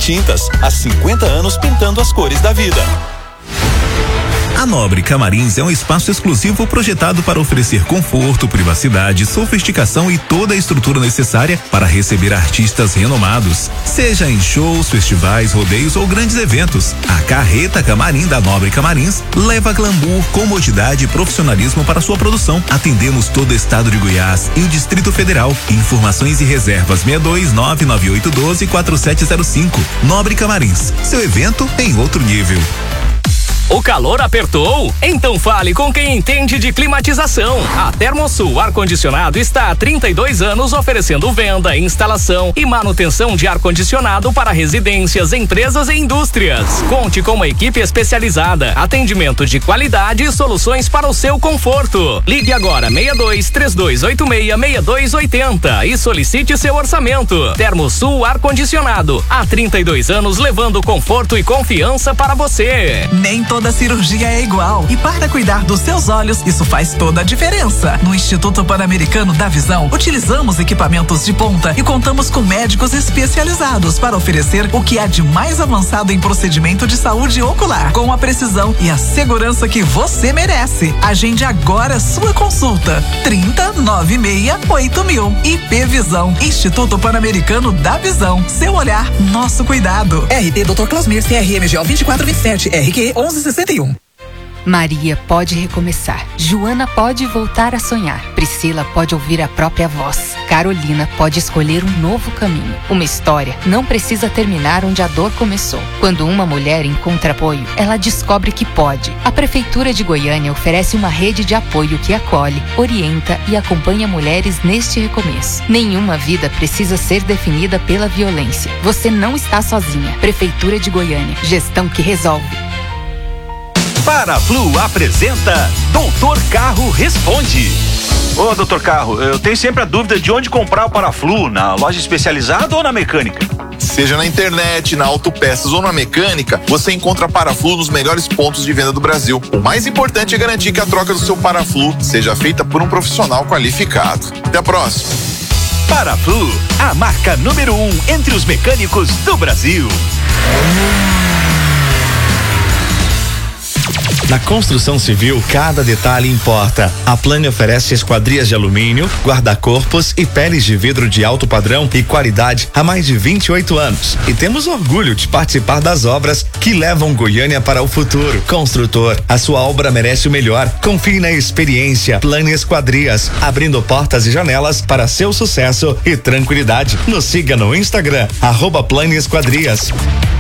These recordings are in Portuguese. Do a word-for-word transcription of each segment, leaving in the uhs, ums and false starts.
Tintas, há cinquenta anos pintando as cores da vida. A Nobre Camarins é um espaço exclusivo projetado para oferecer conforto, privacidade, sofisticação e toda a estrutura necessária para receber artistas renomados. Seja em shows, festivais, rodeios ou grandes eventos, a Carreta Camarim da Nobre Camarins leva glamour, comodidade e profissionalismo para sua produção. Atendemos todo o estado de Goiás e o Distrito Federal. Informações e reservas seis dois nove nove oito um dois quatro sete zero cinco. Nobre Camarins, seu evento em outro nível. O calor apertou? Então fale com quem entende de climatização. A Termosul Ar-Condicionado está há trinta e dois anos oferecendo venda, instalação e manutenção de ar-condicionado para residências, empresas e indústrias. Conte com uma equipe especializada, atendimento de qualidade e soluções para o seu conforto. Ligue agora seis dois três dois oito seis seis dois oito zero e solicite seu orçamento. Termosul Ar-Condicionado, há trinta e dois anos levando conforto e confiança para você. Nem todo Toda cirurgia é igual e para cuidar dos seus olhos, isso faz toda a diferença. No Instituto Pan-Americano da Visão, utilizamos equipamentos de ponta e contamos com médicos especializados para oferecer o que há de mais avançado em procedimento de saúde ocular, com a precisão e a segurança que você merece. Agende agora sua consulta. trinta, noventa e seis, oito mil. I P Visão, Instituto Pan-Americano da Visão. Seu olhar, nosso cuidado. R T doutor Clasmir, C R M G O vinte e quatro vinte e sete, R Q onze sessenta e um. Maria pode recomeçar. Joana pode voltar a sonhar. Priscila pode ouvir a própria voz. Carolina pode escolher um novo caminho. Uma história não precisa terminar onde a dor começou. Quando uma mulher encontra apoio, ela descobre que pode. A Prefeitura de Goiânia oferece uma rede de apoio que acolhe, orienta e acompanha mulheres neste recomeço. Nenhuma vida precisa ser definida pela violência. Você não está sozinha. Prefeitura de Goiânia. Gestão que resolve. Paraflu apresenta Doutor Carro Responde. Ô, doutor Carro, eu tenho sempre a dúvida de onde comprar o Paraflu, na loja especializada ou na mecânica? Seja na internet, na Autopeças ou na mecânica, você encontra Paraflu nos melhores pontos de venda do Brasil. O mais importante é garantir que a troca do seu Paraflu seja feita por um profissional qualificado. Até a próxima. Paraflu, a marca número um entre os mecânicos do Brasil. Na construção civil, cada detalhe importa. A Plane oferece esquadrias de alumínio, guarda-corpos e peles de vidro de alto padrão e qualidade há mais de vinte e oito anos. E temos orgulho de participar das obras que levam Goiânia para o futuro. Construtor, a sua obra merece o melhor. Confie na experiência. Plane Esquadrias, abrindo portas e janelas para seu sucesso e tranquilidade. Nos siga no Instagram, arroba Plane Esquadrias.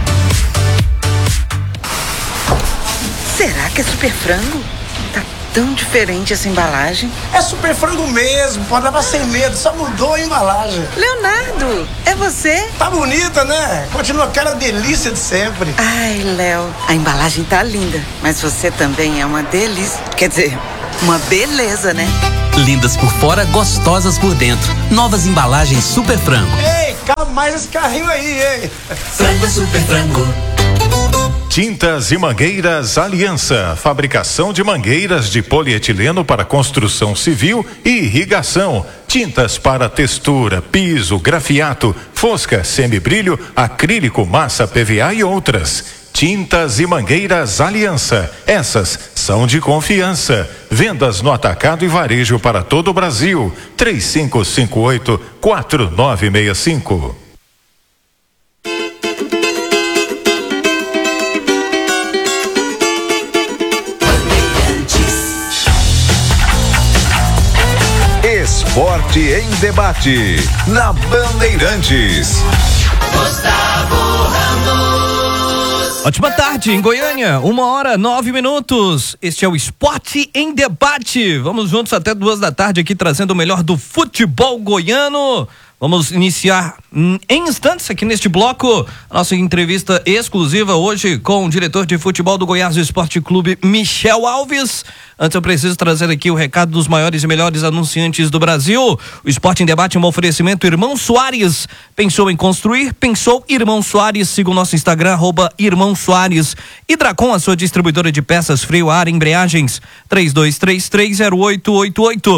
Será que é super frango? Tá tão diferente essa embalagem. É super frango mesmo, pode levar sem medo, só mudou a embalagem. Leonardo, é você? Tá bonita, né? Continua aquela delícia de sempre. Ai, Léo, a embalagem tá linda, mas você também é uma delícia. Quer dizer, uma beleza, né? Lindas por fora, gostosas por dentro. Novas embalagens Super Frango. Ei, cabe mais esse carrinho aí, hein? Frango Super Frango. Tintas e Mangueiras Aliança, fabricação de mangueiras de polietileno para construção civil e irrigação, tintas para textura, piso, grafiato, fosca, semibrilho, acrílico, massa, P V A e outras. Tintas e Mangueiras Aliança, essas são de confiança. Vendas no atacado e varejo para todo o Brasil. três cinco cinco oito, quatro nove seis cinco. Esporte em debate, na Bandeirantes. Gustavo Ramos. Ótima tarde em Goiânia, uma hora, nove minutos. Este é o Esporte em Debate. Vamos juntos até duas da tarde aqui trazendo o melhor do futebol goiano. Vamos iniciar em instantes aqui neste bloco a nossa entrevista exclusiva hoje com o diretor de futebol do Goiás Esporte Clube, Michel Alves. Antes eu preciso trazer aqui o recado dos maiores e melhores anunciantes do Brasil. O Esporte em Debate é um oferecimento Irmão Soares. Pensou em construir? Pensou Irmão Soares. Siga o nosso Instagram, arroba Irmão Soares. Hidracom, a sua distribuidora de peças, freio, ar, embreagens, três dois três três zero oito oito oito.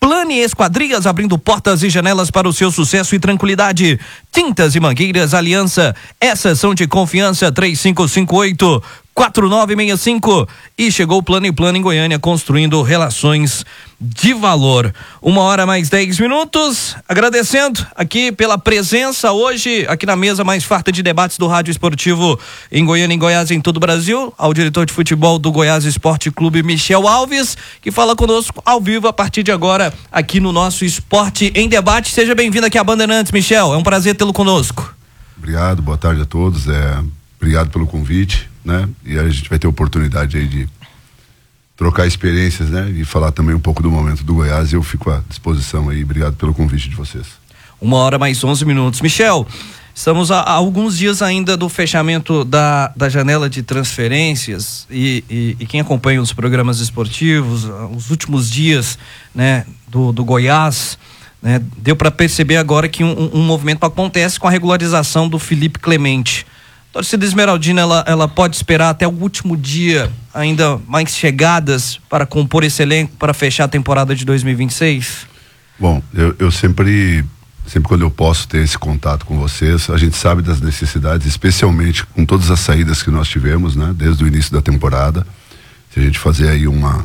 Plane Esquadrias, abrindo portas e janelas para o seu sucesso e tranquilidade. Tintas e Mangueiras Aliança, essas são de confiança. Três cinco cinco oito quatro nove seis cinco. E chegou o Plano e Plano em Goiânia, construindo relações de valor. Uma hora mais dez minutos, agradecendo aqui pela presença hoje, aqui na mesa mais farta de debates do Rádio Esportivo em Goiânia, em Goiás e em todo o Brasil, ao diretor de futebol do Goiás Esporte Clube, Michel Alves, que fala conosco ao vivo a partir de agora, aqui no nosso Esporte em Debate. Seja bem-vindo aqui à Bandeirantes, Michel, é um prazer tê-lo conosco. Obrigado, boa tarde a todos, é, obrigado pelo convite, né? E a gente vai ter oportunidade aí de trocar experiências, né? E falar também um pouco do momento do Goiás, e eu fico à disposição aí. Obrigado pelo convite de vocês. Uma hora mais onze minutos. Michel, estamos a, a alguns dias ainda do fechamento da, da janela de transferências e, e, e quem acompanha os programas esportivos, os últimos dias, né, do, do Goiás, né, deu para perceber agora que um, um movimento acontece com a regularização do Felipe Clemente. A torcida esmeraldina, ela, ela pode esperar até o último dia ainda mais chegadas para compor esse elenco para fechar a temporada de dois mil e vinte e seis? Bom, eu, eu sempre, sempre quando eu posso ter esse contato com vocês, a gente sabe das necessidades, especialmente com todas as saídas que nós tivemos, né? Desde o início da temporada. Se a gente fazer aí uma,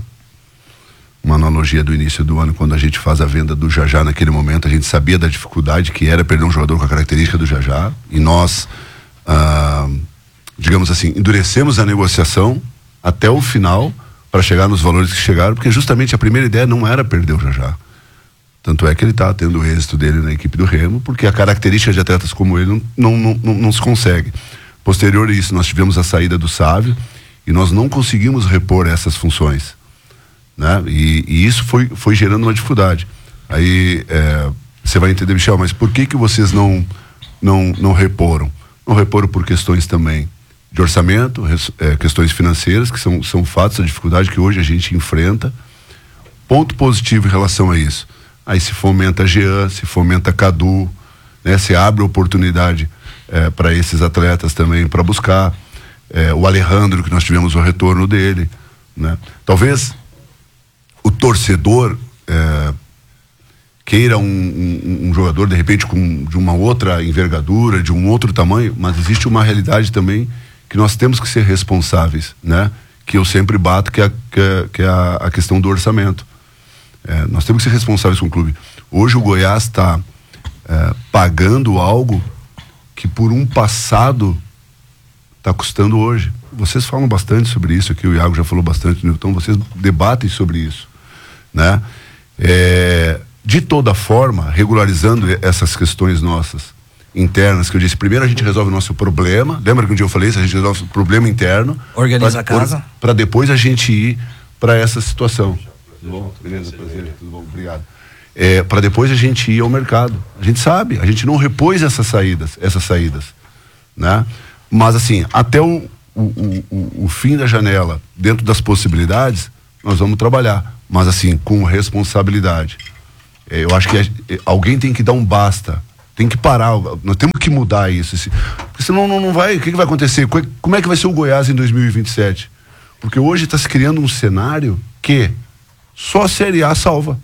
uma analogia do início do ano, quando a gente faz a venda do Jajá naquele momento, a gente sabia da dificuldade que era perder um jogador com a característica do Jajá, e nós... Ah, digamos assim, endurecemos a negociação até o final para chegar nos valores que chegaram, porque justamente a primeira ideia não era perder o Jajá. Tanto é que ele está tendo o êxito dele na equipe do Remo, porque a característica de atletas como ele não, não, não, não se consegue. Posterior a isso, nós tivemos a saída do Sávio e nós não conseguimos repor essas funções, né? E, e isso foi, foi gerando uma dificuldade. Aí é, você vai entender, Michel, mas por que que vocês não, não, não reporam? Não reporam por questões também de orçamento, res, é, questões financeiras, que são, são fatos da dificuldade que hoje a gente enfrenta. Ponto positivo em relação a isso. Aí se fomenta Jean, se fomenta Cadu, né? Se abre oportunidade é, para esses atletas também para buscar. É, o Alejandro, que nós tivemos o retorno dele, né? Talvez o torcedor é, queira um, um, um jogador de repente com, de uma outra envergadura, de um outro tamanho, mas existe uma realidade também que nós temos que ser responsáveis, né? Que eu sempre bato, que é, que é, que é a, a questão do orçamento. É, nós temos que ser responsáveis com o clube. Hoje o Goiás está é, pagando algo que por um passado está custando hoje. Vocês falam bastante sobre isso aqui, o Iago já falou bastante, então vocês debatem sobre isso, né? É, de toda forma, regularizando essas questões nossas internas, que eu disse, primeiro a gente resolve o nosso problema. Lembra que um dia eu falei isso? A gente resolve o problema interno. Organiza a casa. Para depois a gente ir para essa situação. Tudo bom? Beleza, prazer, tudo bom, obrigado. É, para depois a gente ir ao mercado. A gente sabe, a gente não repôs essas saídas, essas saídas, né? Mas assim, até o, o, o, o fim da janela, dentro das possibilidades, nós vamos trabalhar, mas assim, com responsabilidade. É, eu acho que a, alguém tem que dar um basta, tem que parar, nós temos que mudar isso, esse, porque senão não, não vai, o que, que vai acontecer? Como é que vai ser o Goiás em dois mil e vinte e sete? Porque hoje está se criando um cenário que só a Série A salva.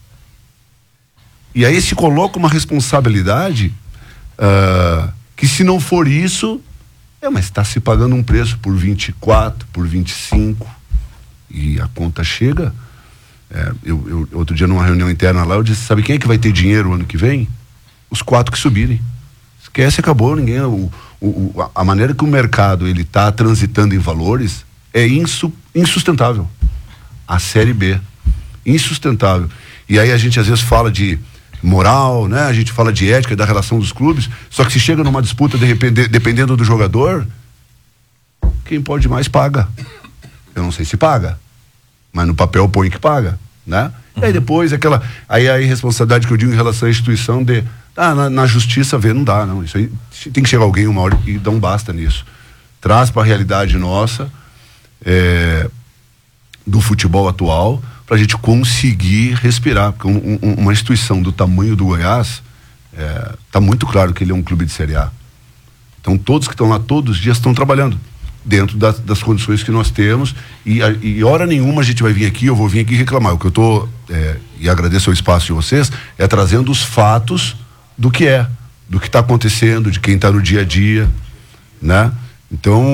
E aí se coloca uma responsabilidade uh, que se não for isso, é, mas está se pagando um preço por vinte e quatro, por vinte e cinco, e a conta chega. É, eu, eu, outro dia numa reunião interna lá, eu disse, sabe quem é que vai ter dinheiro o ano que vem? Os quatro que subirem. Esquece, acabou, ninguém, o, o, a maneira que o mercado ele está transitando em valores é insu, insustentável. A Série B, insustentável. E aí a gente às vezes fala de moral, né? A gente fala de ética da relação dos clubes, só que se chega numa disputa de repente, dependendo do jogador, quem pode mais paga. Eu não sei se paga, mas no papel põe que paga, né? Uhum. E aí depois aquela, aí a irresponsabilidade que eu digo em relação à instituição de, ah, na, na justiça ver, não dá, não, isso aí tem que chegar alguém uma hora e dar um basta nisso. Traz para a realidade nossa, é, do futebol atual, para a gente conseguir respirar, porque um, um, uma instituição do tamanho do Goiás, é, tá muito claro que ele é um clube de Série A. Então todos que estão lá todos os dias estão trabalhando dentro das, das condições que nós temos, e, e hora nenhuma a gente vai vir aqui, eu vou vir aqui reclamar. O que eu estou é, e agradeço o espaço de vocês, é trazendo os fatos do que é, do que está acontecendo, de quem está no dia a dia, né? Então,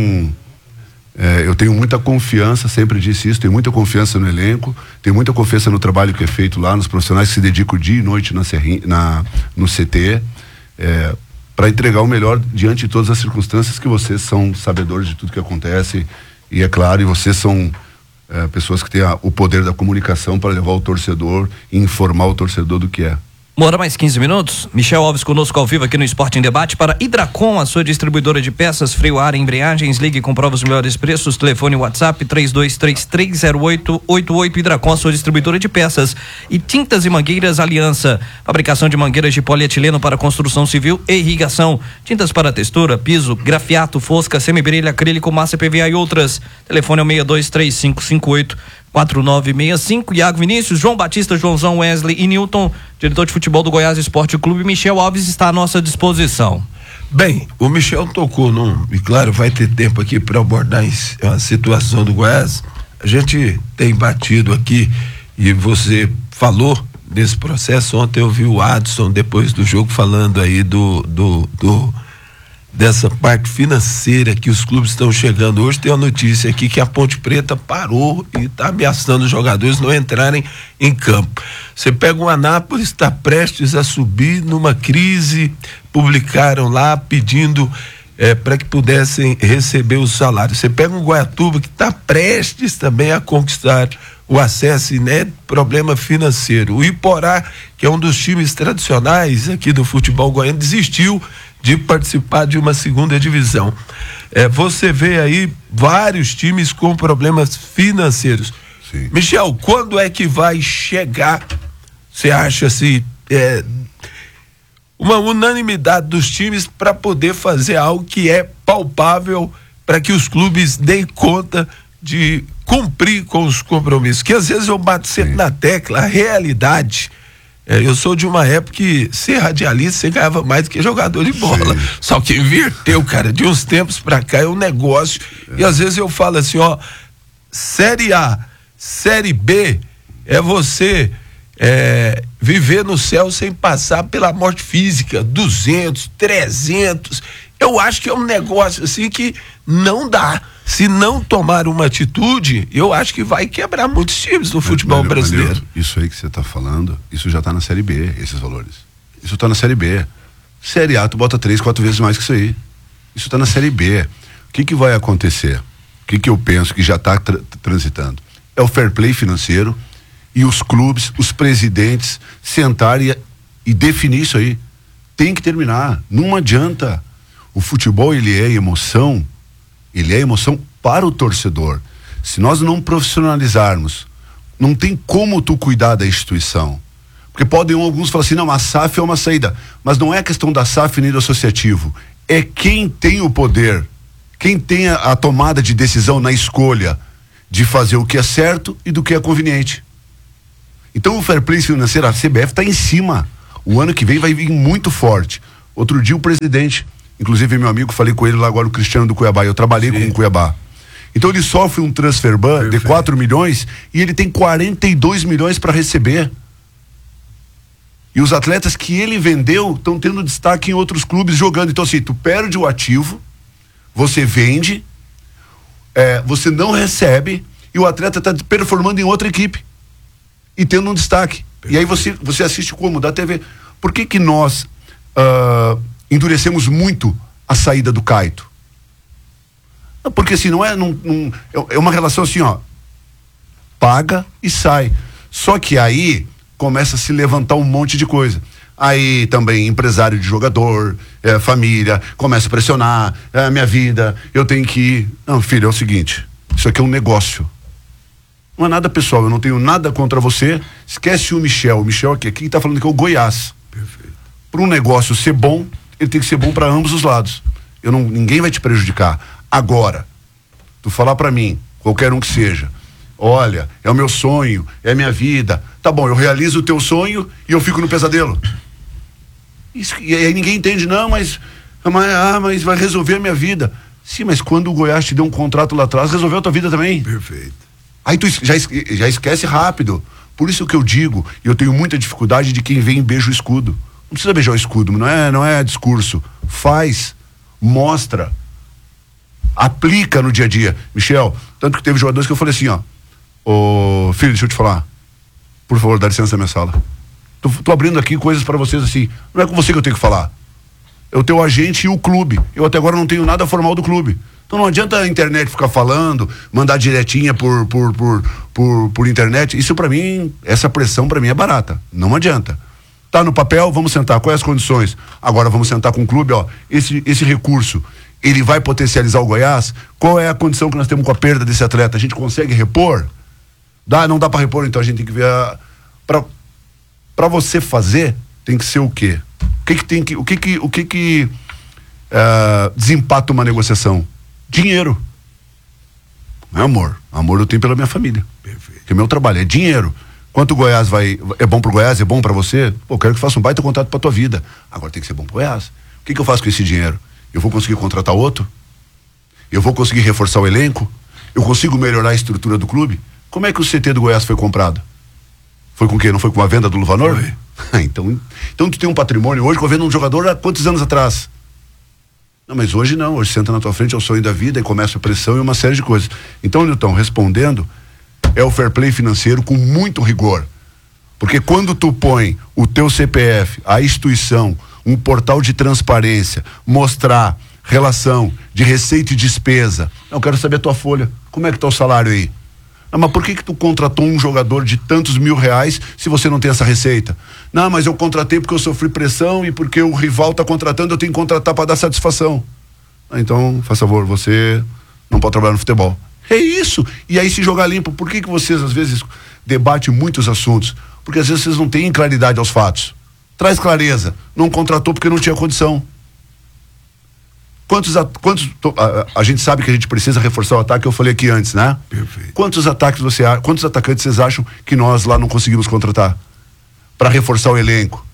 é, eu tenho muita confiança, sempre disse isso, tenho muita confiança no elenco, tenho muita confiança no trabalho que é feito lá, nos profissionais que se dedicam dia e noite na, na, no C T, é, para entregar o melhor diante de todas as circunstâncias, que vocês são sabedores de tudo que acontece, e é claro, e vocês são é, pessoas que têm a, o poder da comunicação para levar o torcedor e informar o torcedor do que é. Mora mais quinze minutos. Michel Alves conosco ao vivo aqui no Esporte em Debate para Hidracom, a sua distribuidora de peças, freio, ar e embreagens. Ligue e comprova os melhores preços. Telefone WhatsApp três dois três três zero oito oito oito. Hidracom, a sua distribuidora de peças. E Tintas e Mangueiras Aliança. Fabricação de mangueiras de polietileno para construção civil e irrigação. Tintas para textura, piso, grafiato, fosca, semibrilha, acrílico, massa P V A e outras. Telefone é o seis dois três cinco cinco oito quatro nove seis cinco. Iago Vinícius, João Batista, Joãozão, Wesley e Newton, diretor de futebol do Goiás Esporte Clube. Michel Alves está à nossa disposição. Bem, o Michel tocou num, e claro, vai ter tempo aqui para abordar a situação do Goiás. A gente tem batido aqui, e você falou desse processo. Ontem eu vi o Adson, depois do jogo, falando aí do, do, do dessa parte financeira que os clubes estão chegando. Hoje tem uma notícia aqui que a Ponte Preta parou e está ameaçando os jogadores não entrarem em campo. Você pega o Anápolis, está prestes a subir numa crise, publicaram lá pedindo eh, para que pudessem receber o salário. Você pega o Goiatuba, que está prestes também a conquistar o acesso, né? Problema financeiro. O Iporá, que é um dos times tradicionais aqui do futebol goiano, desistiu de participar de uma segunda divisão. É, você vê aí vários times com problemas financeiros. Sim. Michel, quando é que vai chegar, você acha assim, é, uma unanimidade dos times para poder fazer algo que é palpável, para que os clubes deem conta de cumprir com os compromissos? Que às vezes eu bato sempre Sim. na tecla, a realidade. É, eu sou de uma época que ser radialista você ganhava mais do que jogador de bola. Sim. Só que inverteu, cara, de uns tempos pra cá é um negócio. É. E às vezes eu falo assim, ó, Série A, Série B é você é, viver no céu sem passar pela morte física, duzentos, trezentos. Eu acho que é um negócio assim que não dá. Se não tomar uma atitude, eu acho que vai quebrar muitos times do futebol mas, brasileiro. Manildo, isso aí que você está falando, isso já está na Série B, esses valores. Isso está na Série B. Série A, tu bota três, quatro vezes mais que isso aí. Isso está na Série B. O que que vai acontecer? O que que eu penso que já está tra transitando? É o fair play financeiro e os clubes, os presidentes sentarem e, e definir isso aí. Tem que terminar. Não adianta. O futebol, ele é emoção. Ele é emoção para o torcedor. Se nós não profissionalizarmos, não tem como tu cuidar da instituição. Porque podem alguns falar assim, não, a S A F é uma saída. Mas não é questão da S A F nem do associativo. É quem tem o poder, quem tem a, a tomada de decisão na escolha de fazer o que é certo e do que é conveniente. Então o fair play financeiro, a C B F está em cima. O ano que vem vai vir muito forte. Outro dia o presidente, inclusive meu amigo, falei com ele lá agora, o Cristiano do Cuiabá, eu trabalhei Sim. com o Cuiabá. Então ele sofre um transfer ban de quatro milhões e ele tem quarenta e dois milhões para receber. E os atletas que ele vendeu estão tendo destaque em outros clubes jogando. Então assim, tu perde o ativo, você vende, é, você não recebe e o atleta está performando em outra equipe e tendo um destaque. Perfeito. E aí você, você assiste como? Da T V. Por que que nós uh, endurecemos muito a saída do Caito? Porque assim, não é, não, não, é uma relação assim, ó, paga e sai. Só que aí começa a se levantar um monte de coisa. Aí também empresário de jogador, é, família, começa a pressionar, é a minha vida, eu tenho que ir. Não, filho, é o seguinte, isso aqui é um negócio. Não é nada pessoal, eu não tenho nada contra você. Esquece o Michel, o Michel aqui, quem tá falando que é o Goiás. Perfeito. Para um negócio ser bom, ele tem que ser bom para ambos os lados. Eu não, ninguém vai te prejudicar. Agora, tu falar para mim, qualquer um que seja, olha, é o meu sonho, é a minha vida, tá bom, eu realizo o teu sonho e eu fico no pesadelo. Isso, e aí ninguém entende, não, mas, mas, ah, mas vai resolver a minha vida. Sim, mas quando o Goiás te deu um contrato lá atrás, resolveu a tua vida também. Perfeito. Aí tu já, já esquece rápido, Por isso que eu digo, e eu tenho muita dificuldade de quem vem e beija o escudo. Não precisa beijar o escudo, não é, não é discurso. Faz, mostra, aplica no dia a dia. Michel, tanto que teve jogadores que eu falei assim, ó, ô filho, deixa eu te falar, por favor, dá licença na minha sala. Tô, tô abrindo aqui coisas para vocês assim, não é com você que eu tenho que falar. É o teu agente e o clube. Eu até agora não tenho nada formal do clube. Então não adianta a internet ficar falando, mandar diretinha por, por, por, por, por internet. Isso para mim, essa pressão para mim é barata. Não adianta. Tá no papel, vamos sentar. Quais as condições? Agora vamos sentar com o clube, ó. Esse, esse recurso, ele vai potencializar o Goiás? Qual é a condição que nós temos com a perda desse atleta? A gente consegue repor? Dá, não dá para repor, então a gente tem que ver a... Pra, pra você fazer, tem que ser o quê? O que que tem que... O que que... O que que uh, desempata uma negociação? Dinheiro. Não é amor. Amor eu tenho pela minha família. Perfeito. Porque meu trabalho é dinheiro. Quanto o Goiás vai... É bom pro Goiás? É bom pra você? Pô, eu quero que faça um baita contrato pra tua vida. Agora tem que ser bom pro Goiás. O que que eu faço com esse dinheiro? Eu vou conseguir contratar outro? Eu vou conseguir reforçar o elenco? Eu consigo melhorar a estrutura do clube? Como é que o C T do Goiás foi comprado? Foi com o quê? Não foi com a venda do Luvanor? então, então tu tem um patrimônio hoje com a venda de um jogador há quantos anos atrás? Não, mas hoje não. Hoje senta na tua frente, é o sonho da vida e começa a pressão e uma série de coisas. Então, Nilton, respondendo, é o fair play financeiro com muito rigor. Porque quando tu põe o teu C P F, a instituição, um portal de transparência, mostrar relação de receita e despesa. Eu quero saber a tua folha. Como é que tá o salário aí? Não, mas por que que tu contratou um jogador de tantos mil reais se você não tem essa receita? Não, mas eu contratei porque eu sofri pressão e porque o rival tá contratando, eu tenho que contratar para dar satisfação. Ah, então, faz favor, você não pode trabalhar no futebol. É isso. E aí se jogar limpo, por que que vocês às vezes debatem muitos assuntos? Porque às vezes vocês não têm claridade aos fatos. Traz clareza. Não contratou porque não tinha condição. Quantos, quantos a, a gente sabe que a gente precisa reforçar o ataque, eu falei aqui antes, né? Perfeito. Quantos ataques você, quantos atacantes vocês acham que nós lá não conseguimos contratar para reforçar o elenco?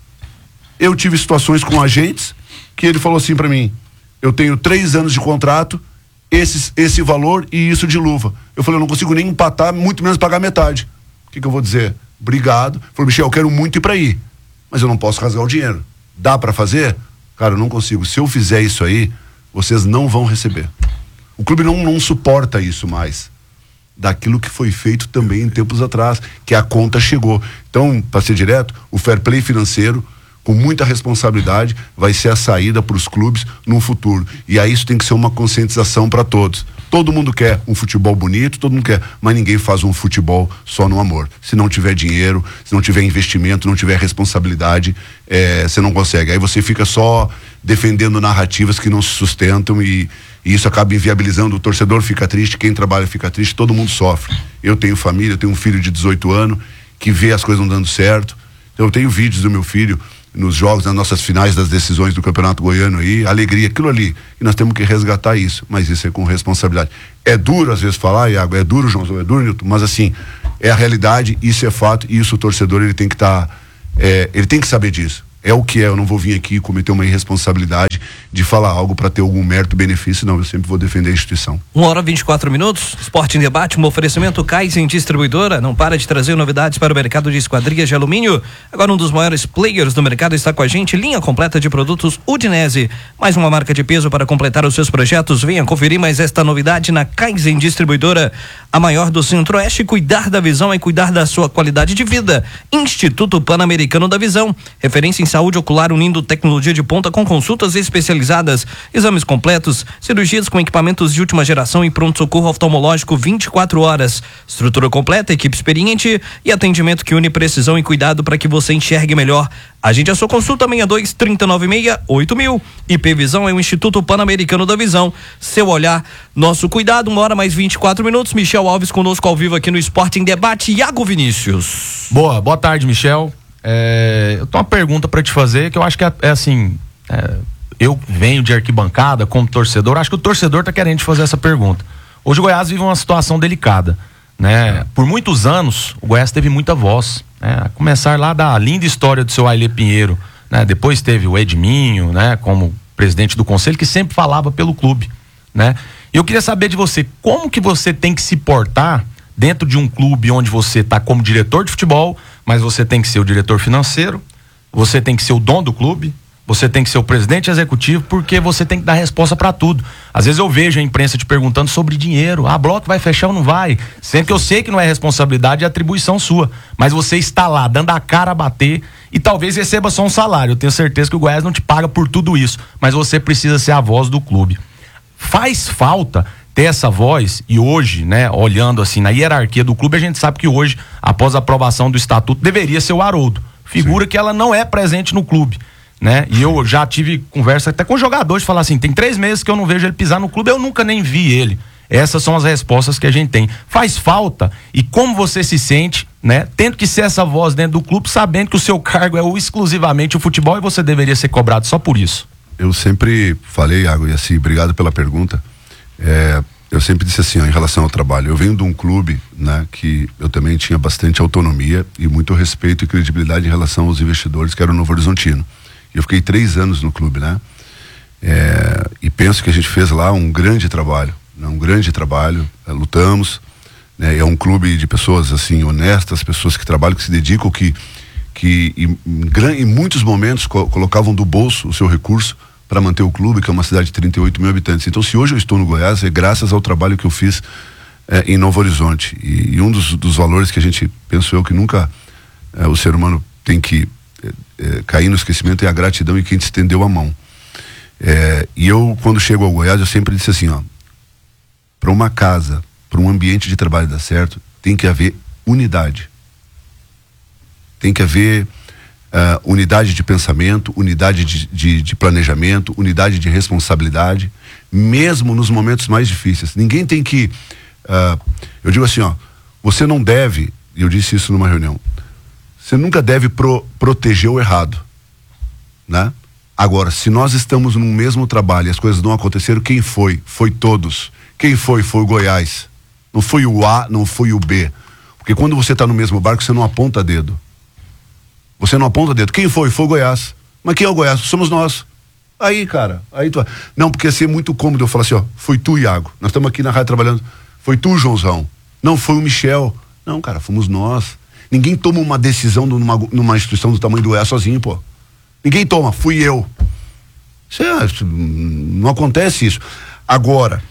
Eu tive situações com agentes que ele falou assim para mim: eu tenho três anos de contrato, esse, esse valor e isso de luva. Eu falei, eu não consigo nem empatar, muito menos pagar metade. O que que eu vou dizer? Obrigado. Falei, Michel, eu quero muito ir para aí, mas eu não posso rasgar o dinheiro. Dá para fazer? Cara, eu não consigo. Se eu fizer isso aí, vocês não vão receber. O clube não, não suporta isso mais. Daquilo que foi feito também em tempos atrás, que a conta chegou. Então, para ser direto, o fair play financeiro, com muita responsabilidade, vai ser a saída para os clubes no futuro. E aí isso tem que ser uma conscientização para todos. Todo mundo quer um futebol bonito, todo mundo quer, mas ninguém faz um futebol só no amor. Se não tiver dinheiro, se não tiver investimento, não tiver responsabilidade, é, você não consegue. Aí você fica só defendendo narrativas que não se sustentam e, e isso acaba inviabilizando. O torcedor fica triste, quem trabalha fica triste, todo mundo sofre. Eu tenho família, eu tenho um filho de dezoito anos que vê as coisas não dando certo. Então eu tenho vídeos do meu filho nos jogos, nas nossas finais das decisões do Campeonato Goiano aí, alegria, aquilo ali. E nós temos que resgatar isso, mas isso é com responsabilidade. É duro às vezes falar, Iago, é duro, João, é duro, Nilton, mas assim, é a realidade, isso é fato, e isso o torcedor, ele tem que estar, tá, é, ele tem que saber disso. É o que é, eu não vou vir aqui cometer uma irresponsabilidade de falar algo para ter algum mérito, benefício, não, eu sempre vou defender a instituição. Uma hora e vinte e quatro minutos, Esporte em Debate, um oferecimento Kaizen Distribuidora, não para de trazer novidades para o mercado de esquadrias de alumínio. Agora um dos maiores players do mercado está com a gente, linha completa de produtos Udinese, mais uma marca de peso para completar os seus projetos. Venha conferir mais esta novidade na Kaizen Distribuidora, a maior do Centro-Oeste. Cuidar da visão é cuidar da sua qualidade de vida. Instituto Pan-Americano da Visão, referência em saúde ocular, unindo tecnologia de ponta com consultas especializadas, exames completos, cirurgias com equipamentos de última geração e pronto-socorro oftalmológico vinte e quatro horas. Estrutura completa, equipe experiente e atendimento que une precisão e cuidado para que você enxergue melhor. Agende a sua consulta seis dois, três nove seis, oito mil. I P Visão é o Instituto Pan-Americano da Visão. Seu olhar, nosso cuidado. Uma hora mais vinte e quatro minutos. Michel Alves conosco ao vivo aqui no Esporte em Debate. Iago Vinícius. Boa, boa tarde, Michel. É, eu tenho uma pergunta para te fazer que eu acho que é, é assim, é, eu venho de arquibancada como torcedor, acho que o torcedor tá querendo te fazer essa pergunta. Hoje o Goiás vive uma situação delicada, né? Por muitos anos o Goiás teve muita voz, né? A começar lá da linda história do seu Ailê Pinheiro, né? Depois teve o Edminho, né? Como presidente do conselho, que sempre falava pelo clube, né? E eu queria saber de você, como que você tem que se portar dentro de um clube onde você está como diretor de futebol, mas você tem que ser o diretor financeiro, você tem que ser o dono do clube, você tem que ser o presidente executivo, porque você tem que dar resposta para tudo. Às vezes eu vejo a imprensa te perguntando sobre dinheiro. Ah, bloco vai fechar ou não vai? Sempre que eu sei que não é responsabilidade, é atribuição sua. Mas você está lá, dando a cara a bater e talvez receba só um salário. Eu tenho certeza que o Goiás não te paga por tudo isso, mas você precisa ser a voz do clube. Faz falta ter essa voz, e hoje, né, olhando assim na hierarquia do clube, a gente sabe que hoje, após a aprovação do estatuto, deveria ser o Haroldo. Figura Sim. que ela não é presente no clube. Né? E eu já tive conversa até com jogadores, falar assim, tem três meses que eu não vejo ele pisar no clube, eu nunca nem vi ele. Essas são as respostas que a gente tem. Faz falta, e como você se sente, né? Tendo que ser essa voz dentro do clube, sabendo que o seu cargo é o, exclusivamente o futebol e você deveria ser cobrado só por isso. Eu sempre falei, Iago, e assim, obrigado pela pergunta. É, eu sempre disse assim, ó, em relação ao trabalho, eu venho de um clube, né, que eu também tinha bastante autonomia e muito respeito e credibilidade em relação aos investidores, que era o Novo Horizontino. Eu fiquei três anos no clube, né? É, e penso que a gente fez lá um grande trabalho, né? um grande trabalho, é, lutamos, né? É um clube de pessoas assim honestas, pessoas que trabalham, que se dedicam, que, que em, em, em muitos momentos co- colocavam do bolso o seu recurso para manter o clube, que é uma cidade de trinta e oito mil habitantes. Então, se hoje eu estou no Goiás, é graças ao trabalho que eu fiz é, em Novo Horizonte. E, e um dos, dos valores que a gente, penso eu, que nunca é, o ser humano tem que É, cair no esquecimento é a gratidão e quem te estendeu a mão. É, e eu, quando chego ao Goiás, eu sempre disse assim, ó, para uma casa, para um ambiente de trabalho dar certo, tem que haver unidade. Tem que haver uh, unidade de pensamento, unidade de, de, de planejamento, unidade de responsabilidade, mesmo nos momentos mais difíceis. Ninguém tem que, uh, eu digo assim, ó, você não deve, e eu disse isso numa reunião, você nunca deve pro, proteger o errado, né? Agora, se nós estamos no mesmo trabalho e as coisas não aconteceram, quem foi? Foi todos. Quem foi? Foi o Goiás. Não foi o A, não foi o B. Porque quando você está no mesmo barco, você não aponta dedo. Você não aponta dedo. Quem foi? Foi o Goiás. Mas quem é o Goiás? Somos nós. Aí, cara, aí tu... Não, porque ia ser muito cômodo eu falar assim, ó, foi tu, Iago. Nós estamos aqui na rádio trabalhando. Foi tu, Joãozão. Não, foi o Michel. Não, cara, fomos nós. Ninguém toma uma decisão numa, numa instituição do tamanho do Goiás sozinho, pô. Ninguém toma, fui eu. Isso é, isso, não acontece isso. Agora,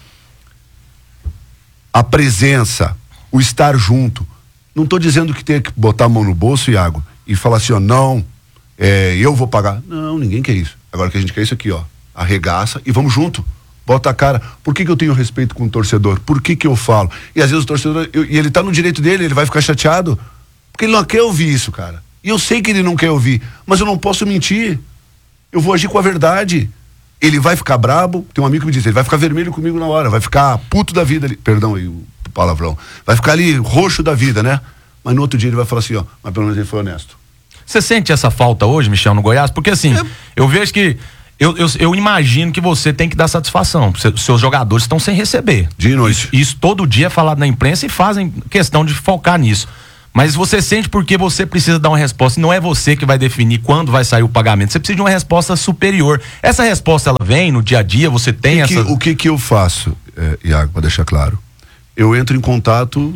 a presença, o estar junto, não estou dizendo que tem que botar a mão no bolso, Iago, e falar assim, ó, não, é, eu vou pagar. Não, ninguém quer isso. Agora o que a gente quer é isso aqui, ó, arregaça e vamos junto. Bota a cara. Por que que eu tenho respeito com o torcedor? Por que que eu falo? E às vezes o torcedor, eu, e ele tá no direito dele, ele vai ficar chateado, porque ele não quer ouvir isso, cara. E eu sei que ele não quer ouvir, mas eu não posso mentir. Eu vou agir com a verdade. Ele vai ficar brabo, tem um amigo que me disse, ele vai ficar vermelho comigo na hora, vai ficar puto da vida ali, perdão aí o palavrão, vai ficar ali roxo da vida, né? Mas no outro dia ele vai falar assim, ó, mas pelo menos ele foi honesto. Você sente essa falta hoje, Michel, no Goiás? Porque assim, é. eu vejo que Eu, eu, eu imagino que você tem que dar satisfação. Seus jogadores estão sem receber. Dia e noite. Isso, isso todo dia é falado na imprensa e fazem questão de focar nisso. Mas você sente porque você precisa dar uma resposta. E não é você que vai definir quando vai sair o pagamento. Você precisa de uma resposta superior. Essa resposta, ela vem no dia a dia? Você tem que essa... Que, o que que eu faço, é, Iago, para deixar claro? Eu entro em contato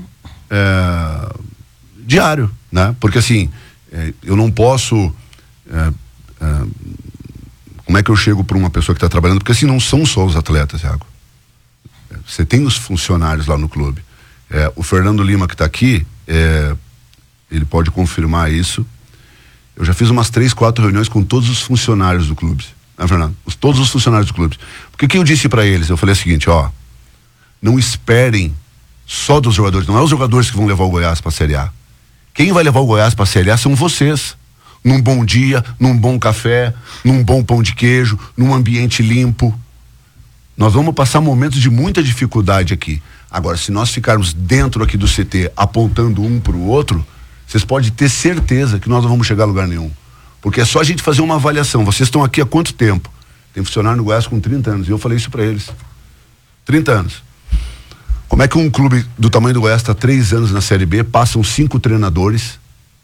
é, diário, né? Porque assim, é, eu não posso... É, é, como é que eu chego para uma pessoa que está trabalhando? Porque assim, não são só os atletas, Iago. Você tem os funcionários lá no clube. É, o Fernando Lima que está aqui, é, ele pode confirmar isso. Eu já fiz umas três, quatro reuniões com todos os funcionários do clube, né, Fernando? Os, todos os funcionários do clube. Porque o que eu disse para eles? Eu falei o seguinte, ó, não esperem só dos jogadores, não é os jogadores que vão levar o Goiás para a Série A. Quem vai levar o Goiás para a Série A são vocês. Num bom dia, num bom café, num bom pão de queijo, num ambiente limpo. Nós vamos passar momentos de muita dificuldade aqui. Agora, se nós ficarmos dentro aqui do C T apontando um para o outro, vocês podem ter certeza que nós não vamos chegar a lugar nenhum. Porque é só a gente fazer uma avaliação. Vocês estão aqui há quanto tempo? Tem funcionário no Goiás com trinta anos. E eu falei isso para eles. trinta anos. Como é que um clube do tamanho do Goiás está três anos na Série B, passam cinco treinadores?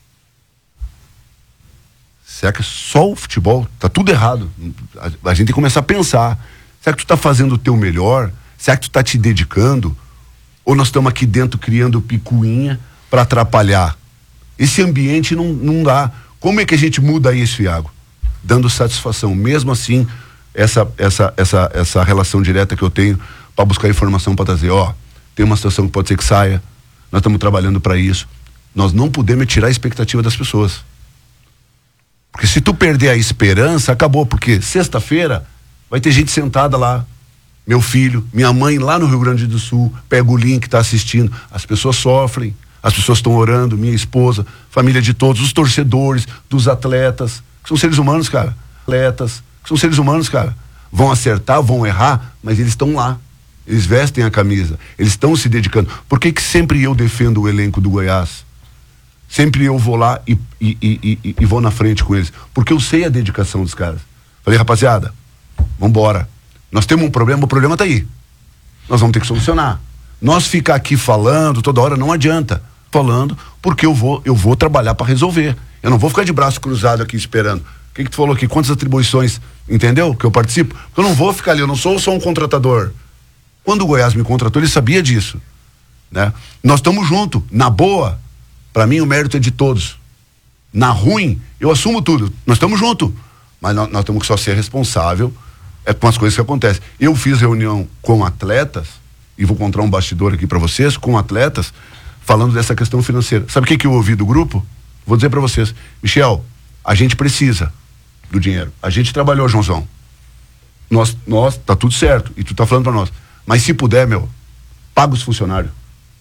Será que é só o futebol? Tá tudo errado. A, a gente tem que começar a pensar. Será que tu tá fazendo o teu melhor? Será que tu tá te dedicando? Ou nós estamos aqui dentro criando picuinha para atrapalhar? Esse ambiente não, não dá. Como é que a gente muda isso, Iago? Dando satisfação. Mesmo assim, essa, essa, essa, essa relação direta que eu tenho para buscar informação para trazer, ó, tem uma situação que pode ser que saia, nós estamos trabalhando para isso. Nós não podemos tirar a expectativa das pessoas. Porque se tu perder a esperança, acabou. Porque sexta-feira vai ter gente sentada lá. Meu filho, minha mãe lá no Rio Grande do Sul, pega o link, tá assistindo. As pessoas sofrem, as pessoas estão orando, minha esposa, família de todos, os torcedores, dos atletas, que são seres humanos, cara. Atletas, que são seres humanos, cara. Vão acertar, vão errar, mas eles estão lá. Eles vestem a camisa, eles estão se dedicando. Por que que sempre eu defendo o elenco do Goiás? Sempre eu vou lá e, e, e, e, e vou na frente com eles. Porque eu sei a dedicação dos caras. Falei, rapaziada, vambora. Nós temos um problema, o problema tá aí. Nós vamos ter que solucionar. Nós ficar aqui falando toda hora não adianta. Falando, porque eu vou, eu vou trabalhar para resolver. Eu não vou ficar de braço cruzado aqui esperando. O que que tu falou aqui? Quantas atribuições, entendeu? Que eu participo? Eu não vou ficar ali, eu não sou só um contratador. Quando o Goiás me contratou, ele sabia disso, né? Nós estamos juntos, na boa, para mim o mérito é de todos. Na ruim, eu assumo tudo. Nós estamos juntos, mas nós, nós temos que só ser responsável é com as coisas que acontecem. Eu fiz reunião com atletas, e vou contar um bastidor aqui para vocês, com atletas, falando dessa questão financeira. Sabe o que que eu ouvi do grupo? Vou dizer para vocês, Michel, a gente precisa do dinheiro. A gente trabalhou, Joãozão. Nós, nós, tá tudo certo, e tu tá falando para nós. Mas se puder, meu, paga os funcionários.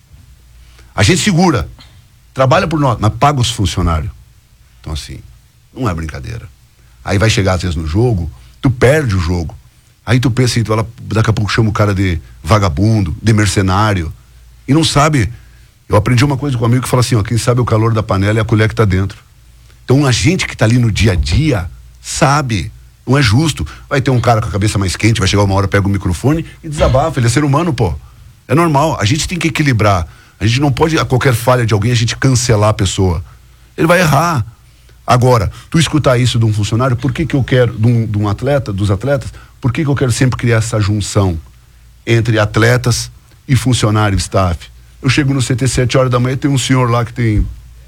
A gente segura, trabalha por nós, mas paga os funcionários. Então assim, não é brincadeira. Aí vai chegar às vezes no jogo, tu perde o jogo. Aí tu pensa assim, tu fala, daqui a pouco chama o cara de vagabundo, de mercenário. E não sabe. Eu aprendi uma coisa com um amigo que fala assim, ó, quem sabe o calor da panela é a colher que tá dentro. Então a gente que tá ali no dia a dia, sabe. Não é justo. Vai ter um cara com a cabeça mais quente, vai chegar uma hora, pega o microfone e desabafa. Ele é ser humano, pô. É normal. A gente tem que equilibrar. A gente não pode, a qualquer falha de alguém, a gente cancelar a pessoa. Ele vai errar. Agora, tu escutar isso de um funcionário, por que que eu quero, de um, de um atleta, dos atletas, por que que eu quero sempre criar essa junção entre atletas e funcionário, staff? Eu chego no C T sete horas da manhã, tem um senhor lá que tem,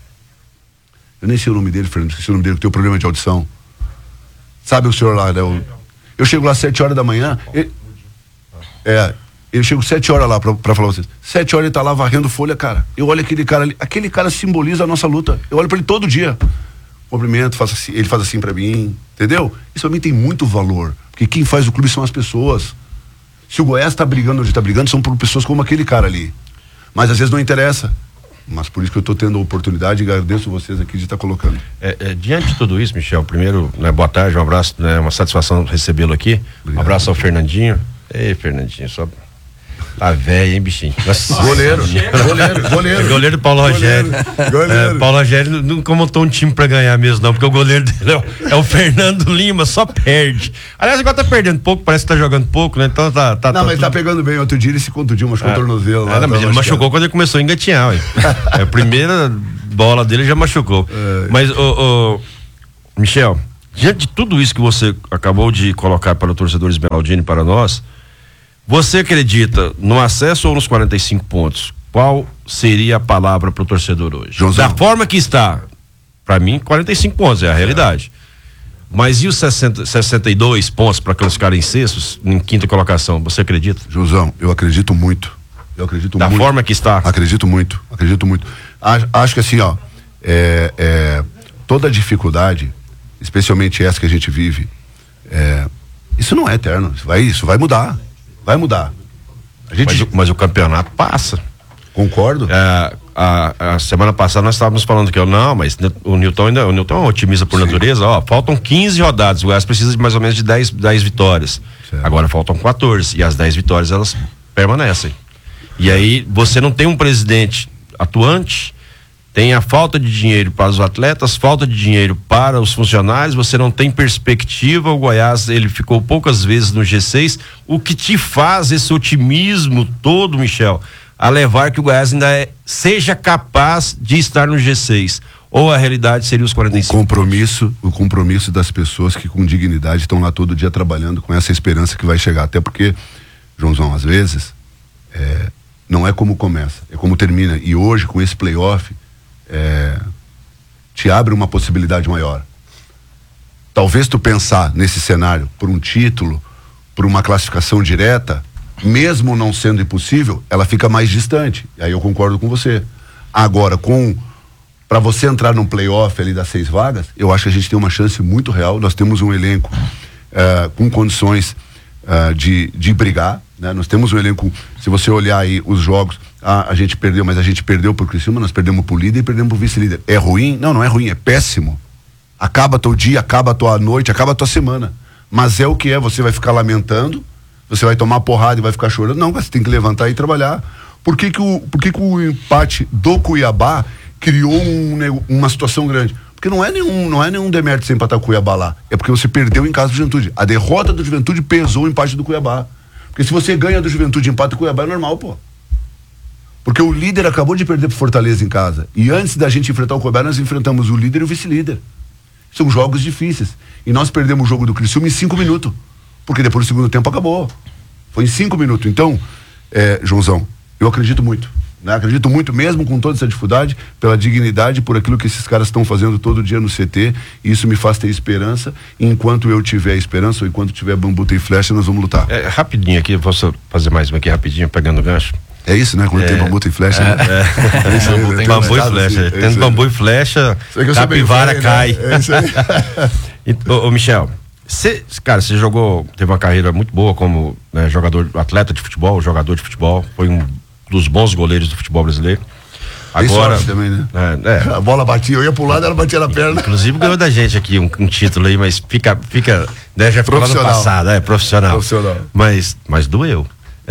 eu nem sei o nome dele, Fernando, esqueci o nome dele, que tem um problema de audição. Sabe o senhor lá, né? Eu, eu chego lá sete horas da manhã, ele, é, eu chego sete horas lá pra, pra falar pra vocês, sete horas ele tá lá varrendo folha, cara. Eu olho aquele cara ali, aquele cara simboliza a nossa luta. Eu olho pra ele todo dia. Cumprimento, faço assim, ele faz assim pra mim, entendeu? Isso pra mim tem muito valor, porque quem faz o clube são as pessoas. Se o Goiás tá brigando onde tá brigando, são por pessoas como aquele cara ali. Mas às vezes não interessa. Mas por isso que eu estou tendo a oportunidade e agradeço vocês aqui de estar tá colocando. É, é, diante de tudo isso, Michel, primeiro, né, boa tarde, um abraço, né, uma satisfação recebê-lo aqui. Obrigado. Um abraço ao Fernandinho. Ei, Fernandinho, só tá velho, hein, bichinho? Nossa, goleiro, goleiro, goleiro. Goleiro Paulo Rogério. Goleiro. É, Paulo Rogério nunca montou um time pra ganhar mesmo, não, porque o goleiro dele é o, é o Fernando Lima, só perde. Aliás, agora tá perdendo pouco, parece que tá jogando pouco, né? Então tá. tá não, tá mas tudo... tá pegando bem. Outro dia ele se contundiu, machucou o tornozelo lá. É, não, mas ele machucou quando ele começou a engatinhar, ué. É, a primeira bola dele já machucou. É. Mas, ô, ô, Michel, diante de tudo isso que você acabou de colocar para o torcedor Esmeraldino e para nós, você acredita no acesso ou nos quarenta e cinco pontos? Qual seria a palavra para o torcedor hoje? Joãozão. Da forma que está, para mim, quarenta e cinco pontos é a realidade. É. Mas e os sessenta, sessenta e dois pontos para classificar em sextos, em quinta colocação? Você acredita? Joãozão, eu acredito muito. Eu acredito da muito. Da forma que está? Acredito muito, acredito muito. Acho, acho que assim, ó, é, é, toda dificuldade, especialmente essa que a gente vive, é, isso não é eterno. Isso vai, isso vai mudar. Vai mudar. A gente... mas, o, mas o campeonato passa. Concordo. É, a, a semana passada nós estávamos falando que eu, não, mas o Newton ainda, o Newton é um otimista por Sim. natureza, ó, faltam quinze rodadas, o Goiás precisa de mais ou menos de dez, dez vitórias. Certo. Agora faltam quatorze, e as dez vitórias elas permanecem. E aí você não tem um presidente atuante, tem a falta de dinheiro para os atletas, falta de dinheiro para os funcionários, você não tem perspectiva, o Goiás ele ficou poucas vezes no G seis, o que te faz esse otimismo todo, Michel, a levar que o Goiás ainda é, seja capaz de estar no G seis, ou a realidade seria os quarenta e cinco? O compromisso, o compromisso das pessoas que com dignidade estão lá todo dia trabalhando com essa esperança que vai chegar, até porque, Joãozão, às vezes, é, não é como começa, é como termina. E hoje, com esse playoff, é, te abre uma possibilidade maior. Talvez tu pensar nesse cenário por um título, por uma classificação direta, mesmo não sendo impossível, ela fica mais distante. E aí eu concordo com você. Agora, com para você entrar num playoff ali das seis vagas, eu acho que a gente tem uma chance muito real. Nós temos um elenco uh, com condições uh, de, de brigar, né? Nós temos um elenco, se você olhar aí os jogos, ah, a gente perdeu, mas a gente perdeu pro Criciúma, nós perdemos pro líder e perdemos pro vice-líder. É ruim? Não, não é ruim, é péssimo. Acaba teu dia, acaba a tua noite, acaba a tua semana. Mas é o que é, você vai ficar lamentando, você vai tomar porrada e vai ficar chorando. Não, você tem que levantar e trabalhar. Por que que o, por que que o empate do Cuiabá criou um, uma situação grande? Porque não é nenhum, não é nenhum demérito você empatar com o Cuiabá lá. É porque você perdeu em casa do Juventude. A derrota do Juventude pesou o empate do Cuiabá. Porque se você ganha do Juventude e empata com o Cuiabá é normal, pô. Porque o líder acabou de perder pro Fortaleza em casa. E antes da gente enfrentar o Cuiabá, nós enfrentamos o líder e o vice-líder. São jogos difíceis. E nós perdemos o jogo do Criciúma em cinco minutos. Porque depois do segundo tempo acabou. Foi em cinco minutos. Então, é, Joãozão, eu acredito muito. Né? Acredito muito, mesmo com toda essa dificuldade, pela dignidade, por aquilo que esses caras estão fazendo todo dia no C T. E isso me faz ter esperança. E enquanto eu tiver esperança, ou enquanto tiver bambuta e flecha, nós vamos lutar. É, rapidinho aqui, posso fazer mais uma aqui rapidinho, pegando o gancho? É isso, né? Quando é, tem bambuta e flecha. É, né? é. é isso aí, né? Bambu e flecha. Assim, Tendo é bambu e flecha, capivara cai. Né? É isso aí. e, ô, ô, Michel, cê, cara, você jogou, teve uma carreira muito boa como né, jogador, atleta de futebol, jogador de futebol, foi um dos bons goleiros do futebol brasileiro. Agora também, né? É, é. A bola batia, eu ia pro lado, ela batia na perna. Inclusive ganhou da gente aqui um, um título aí, mas fica, fica, né, já ficou lá no passado, é profissional. Profissional. Mas, mas doeu.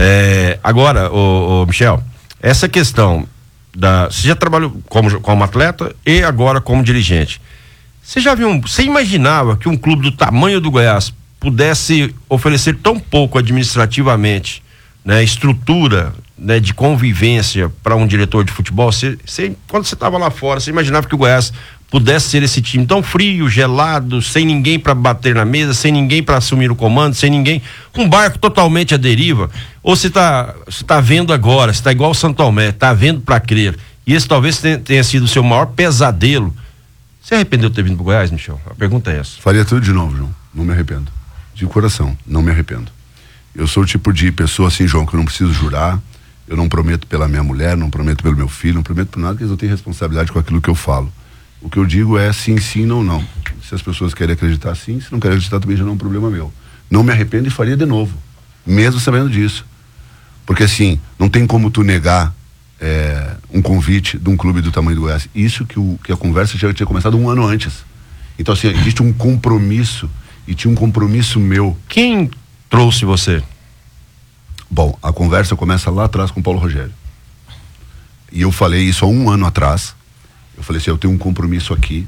É, agora, ô, ô, Michel, essa questão da, você já trabalhou como, como atleta e agora como dirigente. Você já viu, você imaginava que um clube do tamanho do Goiás pudesse oferecer tão pouco administrativamente, né, estrutura, né, de convivência para um diretor de futebol? Você, você, quando você estava lá fora, você imaginava que o Goiás pudesse ser esse time tão frio, gelado, sem ninguém para bater na mesa, sem ninguém para assumir o comando, sem ninguém, um barco totalmente à deriva? Ou você está você tá vendo agora, você está igual o Santo Tomé, está vendo para crer, e esse talvez tenha, tenha sido o seu maior pesadelo? Você arrependeu de ter vindo pro Goiás, Michel? A pergunta é essa. Faria tudo de novo, João, não me arrependo, de coração, não me arrependo. Eu sou o tipo de pessoa assim, João, que eu não preciso jurar, eu não prometo pela minha mulher, não prometo pelo meu filho, não prometo por nada, porque eles não têm responsabilidade com aquilo que eu falo. O que eu digo é sim, sim, não, não. Se as pessoas querem acreditar sim, se não querem acreditar também já não é um problema meu. Não me arrependo e faria de novo, mesmo sabendo disso. Porque assim, não tem como tu negar é, um convite de um clube do tamanho do Goiás. Isso que, o, que a conversa já tinha começado um ano antes. Então assim, existe um compromisso, e tinha um compromisso meu. Quem trouxe você? Bom, a conversa começa lá atrás com o Paulo Rogério. E eu falei isso há um ano atrás. Eu falei assim, eu tenho um compromisso aqui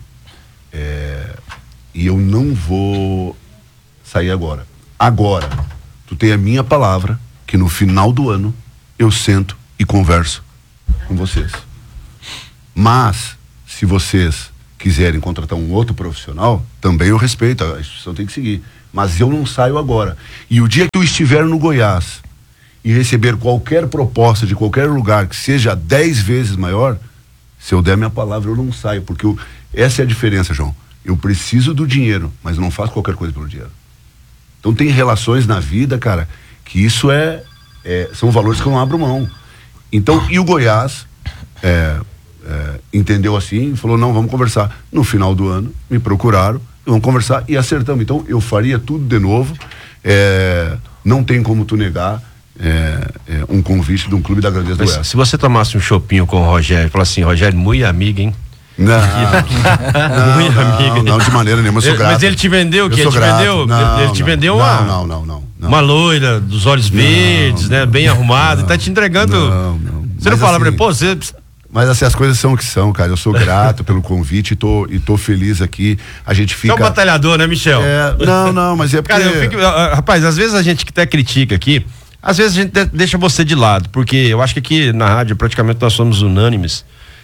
é, e eu não vou sair agora. Agora, tu tem a minha palavra que no final do ano eu sento e converso com vocês. Mas, se vocês quiserem contratar um outro profissional, também eu respeito, a instituição tem que seguir. Mas eu não saio agora. E o dia que eu estiver no Goiás e receber qualquer proposta de qualquer lugar que seja dez vezes maior, se eu der minha palavra, eu não saio, porque eu, essa é a diferença, João. Eu preciso do dinheiro, mas eu não faço qualquer coisa pelo dinheiro. Então tem relações na vida, cara, que isso é, é são valores que eu não abro mão. Então, e o Goiás é, é, entendeu assim e falou, não, vamos conversar. No final do ano, me procuraram, vamos conversar e acertamos. Então, eu faria tudo de novo. É, não tem como tu negar É, é um convite de um clube da grandeza do Goiás. Se você tomasse um chopinho com o Rogério e falasse assim, Rogério, muito amigo, hein? Não, não, muito não, amigo. Não, de maneira nenhuma, eu sou ele, grato. Mas ele te vendeu o quê? Ele te grato. vendeu, não, ele te não, vendeu não, uma, não, não, não, não. uma loira dos olhos não, verdes, né? Bem arrumada, e tá te entregando. Não, não. Você não fala pra ele, pô, você... Mas assim, as coisas são o que são, cara. Eu sou grato pelo convite e tô, e tô feliz aqui. A gente fica... Você é um batalhador, né, Michel? É, não, não, mas é porque... Cara, eu fico, rapaz, às vezes a gente que até critica aqui, às vezes a gente deixa você de lado, porque eu acho que aqui na rádio praticamente nós somos unânimes.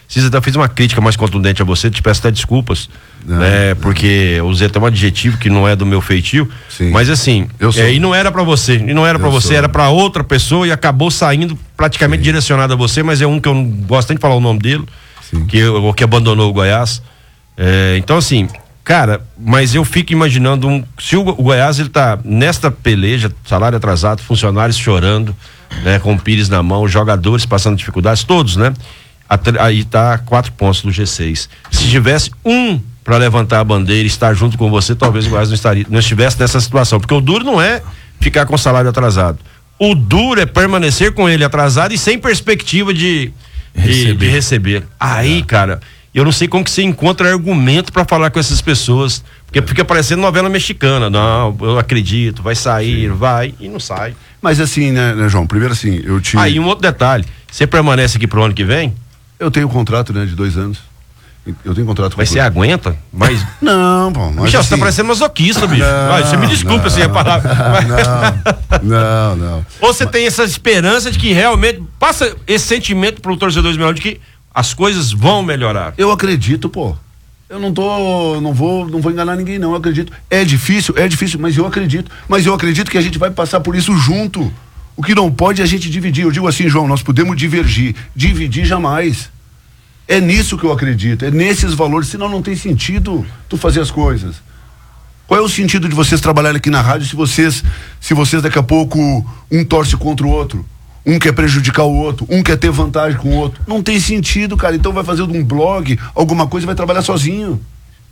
Cisa, eu fiz uma crítica mais contundente a você, te peço até desculpas, não, né? Não. Porque eu usei até um adjetivo que não é do meu feitio, sim. Mas assim, é, e não era pra você, e não era pra você, sou. Era pra outra pessoa e acabou saindo praticamente sim. Direcionado a você, mas é um que eu não gosto nem de falar o nome dele, que, que abandonou o Goiás. É, então assim, cara, mas eu fico imaginando um, se o, o Goiás ele tá nesta peleja, salário atrasado, funcionários chorando, né? Com o Pires na mão, jogadores passando dificuldades, todos, né? Aí tá quatro pontos do G seis. Se tivesse um para levantar a bandeira e estar junto com você, talvez o Goiás não estaria, não estivesse nessa situação, porque o duro não é ficar com salário atrasado. O duro é permanecer com ele atrasado e sem perspectiva de receber. De, de receber. Aí, é. Cara, eu não sei como que você encontra argumento para falar com essas pessoas, porque é. Fica parecendo novela mexicana. Não, eu acredito, vai sair, sim. Vai e não sai. Mas assim, né, né, João? Primeiro assim, eu te. Aí um outro detalhe, você permanece aqui pro ano que vem? Eu tenho um contrato, né, de dois anos. Eu tenho um contrato. Mas você aguenta? Mas... Não, bom. Mas Michel, assim... você tá parecendo masoquista, bicho. Não, ah, você me desculpa assim a palavra. Não, não, não. Ou você mas... tem essa esperança de que realmente passa esse sentimento pro torcedor esmeralda de que as coisas vão melhorar. Eu acredito, pô. Eu não tô, não vou, não vou enganar ninguém, não. Eu acredito. É difícil, é difícil, mas eu acredito. Mas eu acredito que a gente vai passar por isso junto. O que não pode é a gente dividir. Eu digo assim, João, nós podemos divergir. Dividir jamais. É nisso que eu acredito, é nesses valores, senão não tem sentido tu fazer as coisas. Qual é o sentido de vocês trabalharem aqui na rádio se vocês, se vocês daqui a pouco um torce contra o outro, um quer prejudicar o outro, um quer ter vantagem com o outro? Não tem sentido, cara. Então vai fazer um blog, alguma coisa e vai trabalhar sozinho.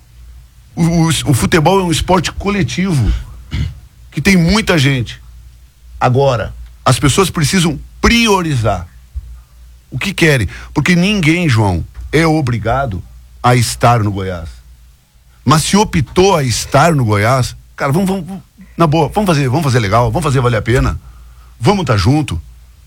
O, o, o futebol é um esporte coletivo, que tem muita gente. Agora, as pessoas precisam priorizar o que querem, porque ninguém, João, é obrigado a estar no Goiás. Mas se optou a estar no Goiás, cara, vamos, vamos na boa, vamos fazer, vamos fazer legal, vamos fazer valer a pena, vamos estar junto.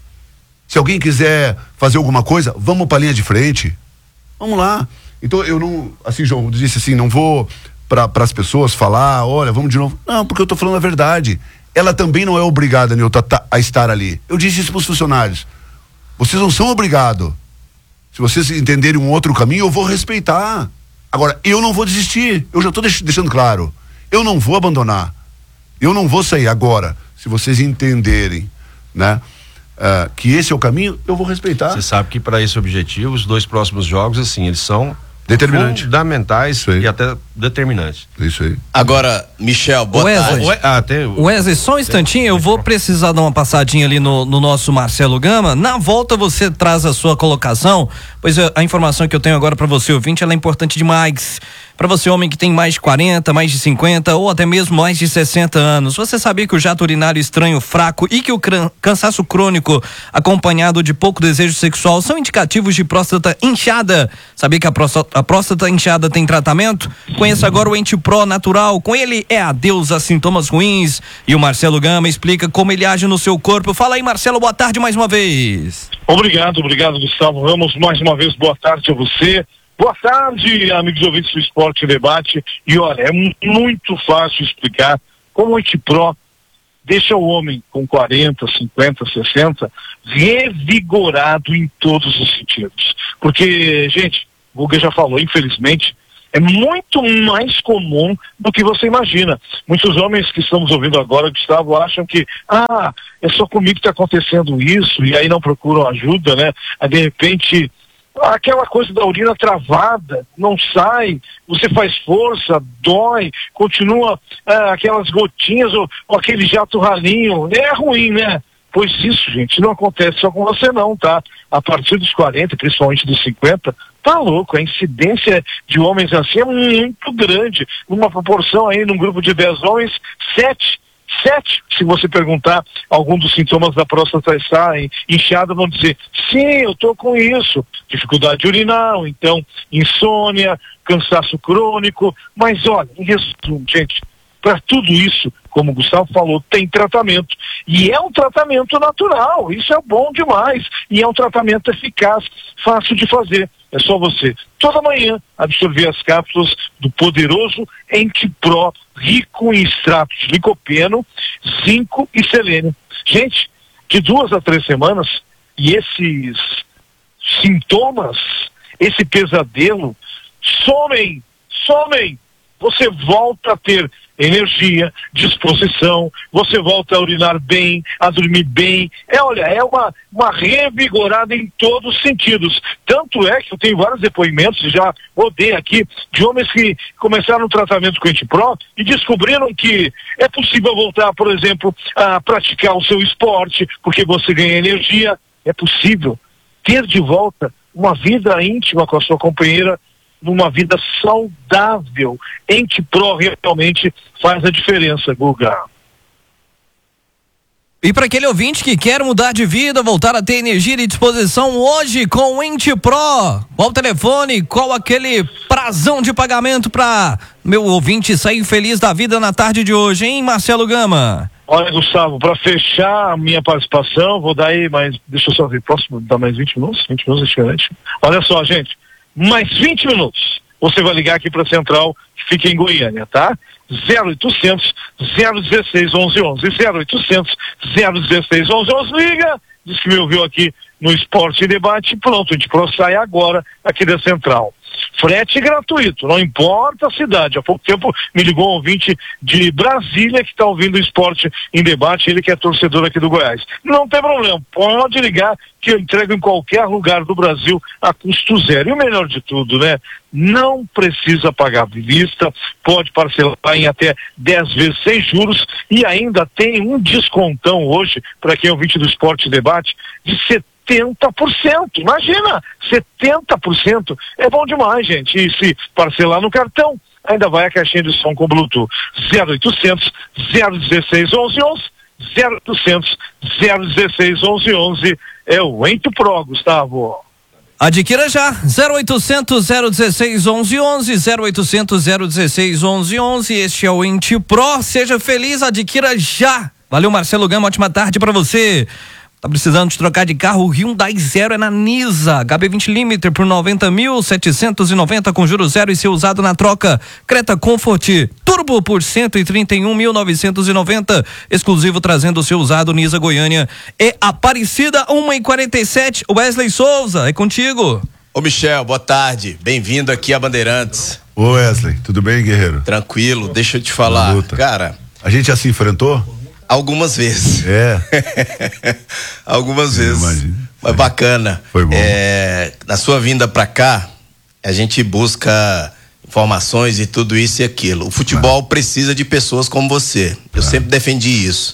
Se alguém quiser fazer alguma coisa, vamos pra linha de frente, vamos lá. Então eu não, assim, João, eu disse assim, não vou para as pessoas falar, olha, vamos de novo. Não, porque eu tô falando a verdade. Ela também não é obrigada, Nilton, a, a estar ali. Eu disse isso pros funcionários. Vocês não são obrigados. Se vocês entenderem um outro caminho, eu vou respeitar. Agora, eu não vou desistir. Eu já estou deix- deixando claro. Eu não vou abandonar. Eu não vou sair agora. Se vocês entenderem, né, uh, que esse é o caminho, eu vou respeitar. Você sabe que para esse objetivo, os dois próximos jogos, assim, eles são determinantes, fundamentais e até determinantes. Isso aí. Agora, Michel, boa Wesley, tarde. Ah, tem... Wesley, só um instantinho, eu vou precisar dar uma passadinha ali no, no nosso Marcelo Gama. Na volta você traz a sua colocação, pois a, a informação que eu tenho agora para você, ouvinte, ela é importante demais. Para você, homem que tem mais de quarenta, mais de cinquenta ou até mesmo mais de sessenta anos, você sabia que o jato urinário estranho, fraco e que o cran- cansaço crônico acompanhado de pouco desejo sexual são indicativos de próstata inchada? Sabia que a próstata, a próstata inchada tem tratamento? Conheça agora o Entipro Natural. Com ele é adeus a sintomas ruins. E o Marcelo Gama explica como ele age no seu corpo. Fala aí, Marcelo, boa tarde mais uma vez. Obrigado, obrigado, Gustavo Ramos. Mais uma vez, boa tarde a você. Boa tarde, amigos ouvintes do Esporte Debate. E olha, é muito fácil explicar como o Entipro deixa o homem com quarenta, cinquenta, sessenta revigorado em todos os sentidos. Porque, gente, o Guga já falou, infelizmente, é muito mais comum do que você imagina. Muitos homens que estamos ouvindo agora, Gustavo, acham que, ah, é só comigo que está acontecendo isso, e aí não procuram ajuda, né? Aí, de repente, aquela coisa da urina travada, não sai, você faz força, dói, continua ah, aquelas gotinhas ou, ou aquele jato ralinho, é ruim, né? Pois isso, gente, não acontece só com você não, tá? A partir dos quarenta, principalmente dos cinquenta, tá louco, a incidência de homens assim é muito grande, numa proporção aí, num grupo de dez homens, sete, sete, se você perguntar algum dos sintomas da próstata está inchada, vão dizer, sim, eu tô com isso, dificuldade urinal, então, insônia, cansaço crônico, mas olha, em resumo, gente, para tudo isso, como o Gustavo falou, tem tratamento. E é um tratamento natural, isso é bom demais. E é um tratamento eficaz, fácil de fazer. É só você, toda manhã, absorver as cápsulas do poderoso Entipro, rico em extratos de licopeno, zinco e selênio. Gente, de duas a três semanas, e esses sintomas, esse pesadelo, somem, somem. Você volta a ter energia, disposição, você volta a urinar bem, a dormir bem. É, olha, é uma, uma revigorada em todos os sentidos. Tanto é que eu tenho vários depoimentos, já rodei aqui, de homens que começaram o tratamento com Antipro e descobriram que é possível voltar, por exemplo, a praticar o seu esporte, porque você ganha energia. É possível ter de volta uma vida íntima com a sua companheira, numa vida saudável. Antipro realmente faz a diferença, Guga. E para aquele ouvinte que quer mudar de vida, voltar a ter energia e disposição hoje com o Antipro, qual o telefone, qual aquele prazão de pagamento para meu ouvinte sair feliz da vida na tarde de hoje, hein, Marcelo Gama? Olha, Gustavo, para fechar a minha participação, vou dar aí mais, deixa eu só ver, próximo, dá mais vinte minutos? vinte minutos é diferente. Olha só, gente, mais vinte minutos, você vai ligar aqui para a Central, que fica em Goiânia, tá? zero oitocentos, zero dezesseis, onze onze, zero oitocentos, zero dezesseis, onze onze, liga, diz que me ouviu aqui no Esporte e Debate, pronto, a gente sai agora aqui da Central. Frete gratuito, não importa a cidade. Há pouco tempo me ligou um ouvinte de Brasília que está ouvindo o Esporte em Debate, ele que é torcedor aqui do Goiás. Não tem problema, pode ligar que eu entrego em qualquer lugar do Brasil a custo zero. E o melhor de tudo, né? Não precisa pagar à vista, pode parcelar em até dez vezes sem juros e ainda tem um descontão hoje, para quem é ouvinte do Esporte e Debate, de setenta por cento. Imagina, setenta por cento é bom demais, gente. E se parcelar no cartão, ainda vai a caixinha de som com Bluetooth. zero oitocentos, zero dezesseis, onze onze, zero oitocentos, zero dezesseis, onze onze é o Antipro, Gustavo. Adquira já, zero oitocentos, zero dezesseis, onze onze, zero oitocentos, zero dezesseis, onze onze, este é o Antipro, seja feliz, adquira já. Valeu, Marcelo Gama, ótima tarde pra você. Tá precisando de trocar de carro? O Hyundai Zero é na Nisa. H B vinte Limiter por noventa mil setecentos e noventa com juros zero e ser usado na troca. Creta Comfort Turbo por cento e trinta e um mil novecentos e noventa. Exclusivo trazendo o seu usado Nisa Goiânia. E Aparecida uma e quarenta e sete. Wesley Souza, é contigo. Ô Michel, boa tarde. Bem-vindo aqui a Bandeirantes. Ô Wesley, tudo bem, guerreiro? Tranquilo, deixa eu te falar. Cara, a gente já se enfrentou? Algumas vezes. É. Algumas eu vezes. Imagino. Mas bacana. Foi bom. É, na sua vinda pra cá, a gente busca informações e tudo isso e aquilo. O futebol ah. precisa de pessoas como você. Eu ah. sempre defendi isso.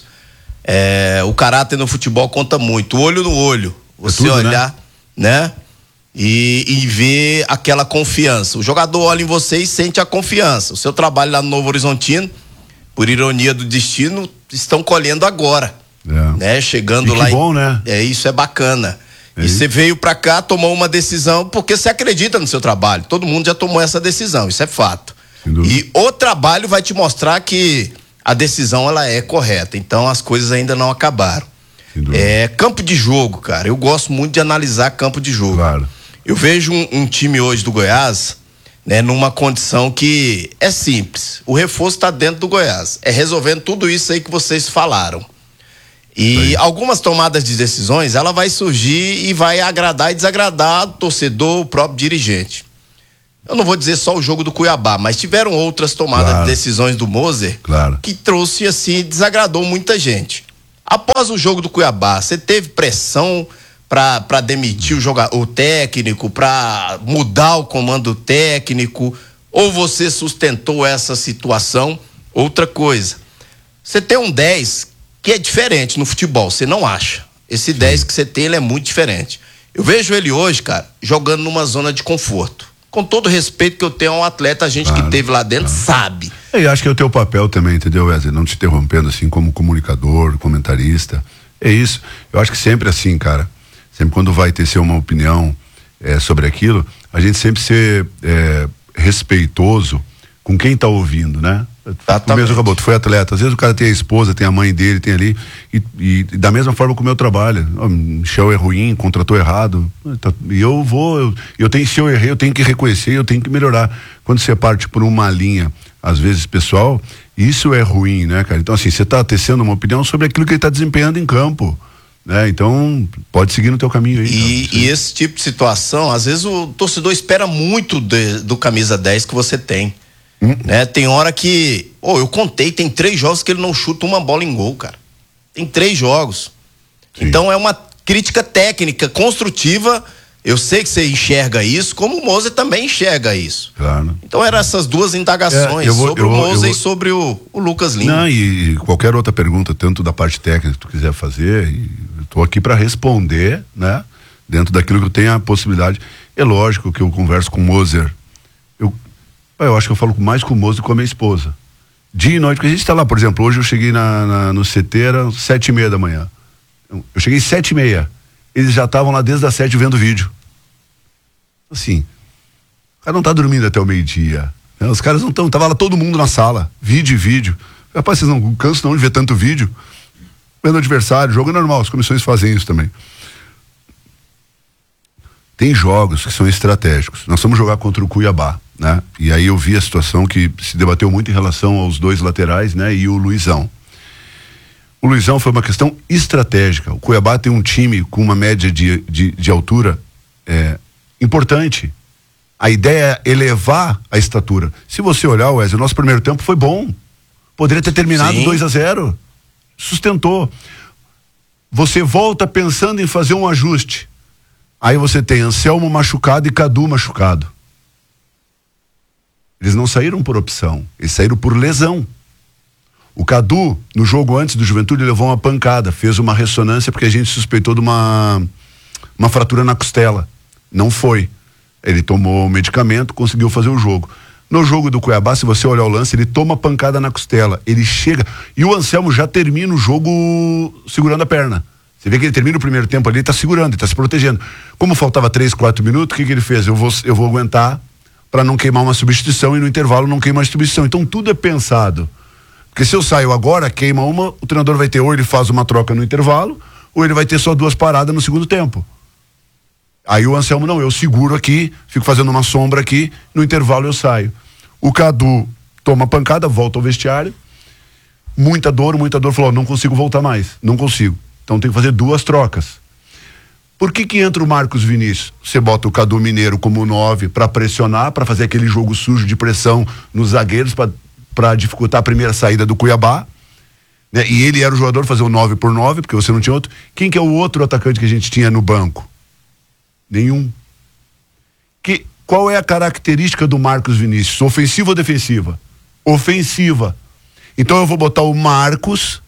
É, o caráter no futebol conta muito. O olho no olho. Você é tudo, olhar, né? né? E, e ver aquela confiança. O jogador olha em você e sente a confiança. O seu trabalho lá no Novo Horizontino, por ironia do destino, estão colhendo agora, é. né? Chegando e lá. Que bom, em... né? É, isso é bacana. É e você isso. veio pra cá, tomou uma decisão, porque você acredita no seu trabalho. Todo mundo já tomou essa decisão, isso é fato. E o trabalho vai te mostrar que a decisão ela é correta. Então as coisas ainda não acabaram. É, campo de jogo, cara. Eu gosto muito de analisar campo de jogo. Claro. Eu vejo um, um time hoje do Goiás, né, numa condição que é simples. O reforço está dentro do Goiás. É resolvendo tudo isso aí que vocês falaram. E algumas tomadas de decisões, ela vai surgir e vai agradar e desagradar o torcedor, o próprio dirigente. Eu não vou dizer só o jogo do Cuiabá, mas tiveram outras tomadas claro. de decisões do Moser claro. que trouxe assim, desagradou muita gente. Após o jogo do Cuiabá, você teve pressão para demitir o jogador, o técnico, para mudar o comando técnico, ou você sustentou essa situação? Outra coisa, você tem um dez que é diferente no futebol, você não acha? Esse dez que você tem, ele é muito diferente. Eu vejo ele hoje, cara, jogando numa zona de conforto. Com todo o respeito que eu tenho a um atleta, a gente claro, que teve lá dentro claro. sabe. Eu acho que é o teu papel também, entendeu, Wesley? Não te interrompendo assim como comunicador, comentarista. É isso. Eu acho que sempre assim, cara. Sempre quando vai ter ser uma opinião é, sobre aquilo, a gente sempre ser é, respeitoso com quem está ouvindo, né? O mesmo acabou, tu foi atleta, às vezes o cara tem a esposa, tem a mãe dele, tem ali, e, e, e da mesma forma com o meu trabalho, o Michel é ruim, contratou errado, tá, e eu vou, eu, eu tenho, se eu errei, eu tenho que reconhecer, eu tenho que melhorar. Quando você parte por uma linha, às vezes pessoal, isso é ruim, né, cara? Então assim, você está tecendo uma opinião sobre aquilo que ele está desempenhando em campo, né? Então, pode seguir no teu caminho aí. E, e esse tipo de situação, às vezes o torcedor espera muito de, do camisa dez que você tem. Hum. Né? Tem hora que, oh, eu contei, tem três jogos que ele não chuta uma bola em gol, cara. Tem três jogos. Sim. Então é uma crítica técnica, construtiva. Eu sei que você enxerga isso, como o Moser também enxerga isso. Claro. Então eram essas duas indagações, é, vou, sobre o Moser e sobre o, o Lucas Lima. Não, e, e qualquer outra pergunta, tanto da parte técnica que tu quiser fazer, eu tô aqui para responder, né? Dentro daquilo que eu tenho a possibilidade. É lógico que eu converso com o Moser. Eu, eu acho que eu falo mais com o Moser e com a minha esposa. Dia e noite, porque a gente tá lá, por exemplo, hoje eu cheguei na, na, no C T, era sete e meia da manhã. Eu cheguei sete e meia. Eles já estavam lá desde as sete vendo vídeo. Assim, o cara não tá dormindo até o meio-dia, né? Os caras não estão, tava lá todo mundo na sala, vídeo e vídeo. Rapaz, vocês não cansam não de ver tanto vídeo? Vendo adversário, jogo é normal, as comissões fazem isso também. Tem jogos que são estratégicos. Nós vamos jogar contra o Cuiabá, né? E aí eu vi a situação que se debateu muito em relação aos dois laterais, né? E o Luizão. O Luizão foi uma questão estratégica. O Cuiabá tem um time com uma média de, de, de altura é, importante. A ideia é elevar a estatura. Se você olhar, Wesley, o nosso primeiro tempo foi bom. Poderia ter terminado dois a zero. Sustentou. Você volta pensando em fazer um ajuste. Aí você tem Anselmo machucado e Cadu machucado. Eles não saíram por opção, eles saíram por lesão. O Cadu, no jogo antes do Juventude, levou uma pancada, fez uma ressonância porque a gente suspeitou de uma, uma fratura na costela. Não foi. Ele tomou o medicamento, conseguiu fazer o jogo. No jogo do Cuiabá, se você olhar o lance, ele toma pancada na costela, ele chega, e o Anselmo já termina o jogo segurando a perna. Você vê que ele termina o primeiro tempo ali, ele tá segurando, ele tá se protegendo. Como faltava três, quatro minutos, o que que ele fez? Eu vou, eu vou aguentar para não queimar uma substituição e no intervalo não queimar a substituição. Então tudo é pensado. Porque se eu saio agora, queima uma, o treinador vai ter, ou ele faz uma troca no intervalo, ou ele vai ter só duas paradas no segundo tempo. Aí o Anselmo, não, eu seguro aqui, fico fazendo uma sombra aqui, no intervalo eu saio. O Cadu toma pancada, volta ao vestiário, muita dor, muita dor, falou, não consigo voltar mais, não consigo. Então tem que fazer duas trocas. Por que que entra o Marcos Vinícius? Você bota o Cadu Mineiro como nove para pressionar, para fazer aquele jogo sujo de pressão nos zagueiros, para dificultar a primeira saída do Cuiabá, né? E ele era o jogador fazer o nove por nove, porque você não tinha outro. Quem que é o outro atacante que a gente tinha no banco? Nenhum. Que, qual é a característica do Marcos Vinícius? Ofensiva ou defensiva? Ofensiva. Então eu vou botar o Marcos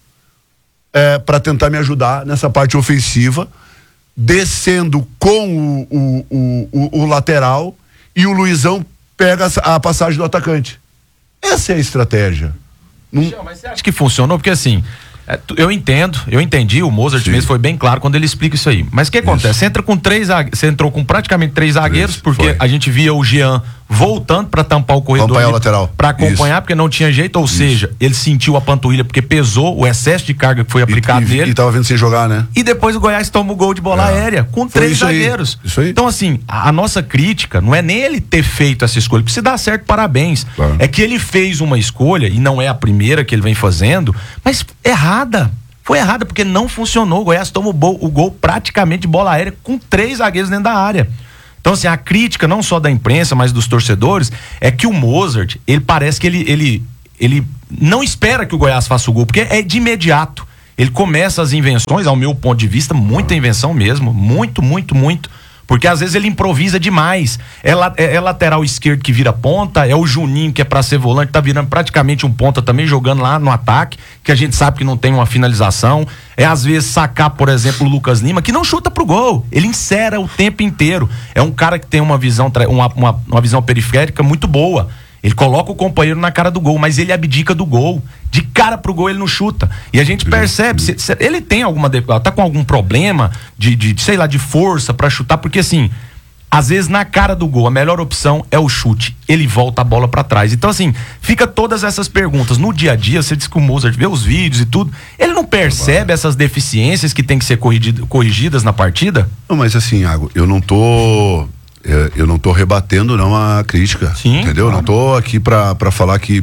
é, para tentar me ajudar nessa parte ofensiva, descendo com o, o, o, o, o lateral, e o Luizão pega a, a passagem do atacante. Essa é a estratégia. Não... Mas você acha que funcionou? Porque assim, eu entendo, eu entendi, o Mozart Sim. mesmo foi bem claro quando ele explica isso aí. Mas o que acontece? Isso. Você entra com três, você entrou com praticamente três zagueiros, isso, porque foi. A gente via o Jean voltando para tampar o corredor, o lateral, para acompanhar, isso. porque não tinha jeito, ou isso. seja, ele sentiu a panturrilha porque pesou o excesso de carga que foi aplicado e, e, nele. E tava vendo sem jogar, né? E depois o Goiás toma o gol de bola é. aérea com foi três isso zagueiros. Aí. Isso aí. Então assim, a, a nossa crítica não é nem ele ter feito essa escolha, porque se dá certo, parabéns. Claro. É que ele fez uma escolha, e não é a primeira que ele vem fazendo, mas errada. Foi errada porque não funcionou. O Goiás toma o, bo, o gol praticamente de bola aérea com três zagueiros dentro da área. Então, assim, a crítica não só da imprensa, mas dos torcedores, é que o Mozart, ele parece que ele, ele, ele não espera que o Goiás faça o gol, porque é de imediato. Ele começa as invenções, ao meu ponto de vista, muita invenção mesmo, muito, muito, muito. Porque às vezes ele improvisa demais. É, la, é, é lateral esquerdo que vira ponta, é o Juninho que é pra ser volante, tá virando praticamente um ponta também, jogando lá no ataque, que a gente sabe que não tem uma finalização. É às vezes sacar, por exemplo, o Lucas Lima, que não chuta pro gol, ele insera o tempo inteiro. É um cara que tem uma visão, uma, uma, uma visão periférica muito boa. Ele coloca o companheiro na cara do gol, mas ele abdica do gol. De cara pro gol ele não chuta. E a gente percebe, se, se ele tem alguma, tá com algum problema de, de sei lá, de força pra chutar, porque assim, às vezes na cara do gol a melhor opção é o chute. Ele volta a bola pra trás. Então assim, fica todas essas perguntas. No dia a dia, você diz que o Mozart vê os vídeos e tudo, ele não percebe essas deficiências que tem que ser corrigidas, corrigidas na partida? Não, mas assim, Iago, eu não tô... Eu não tô rebatendo não a crítica, Sim, entendeu? Claro. Não tô aqui pra, pra falar que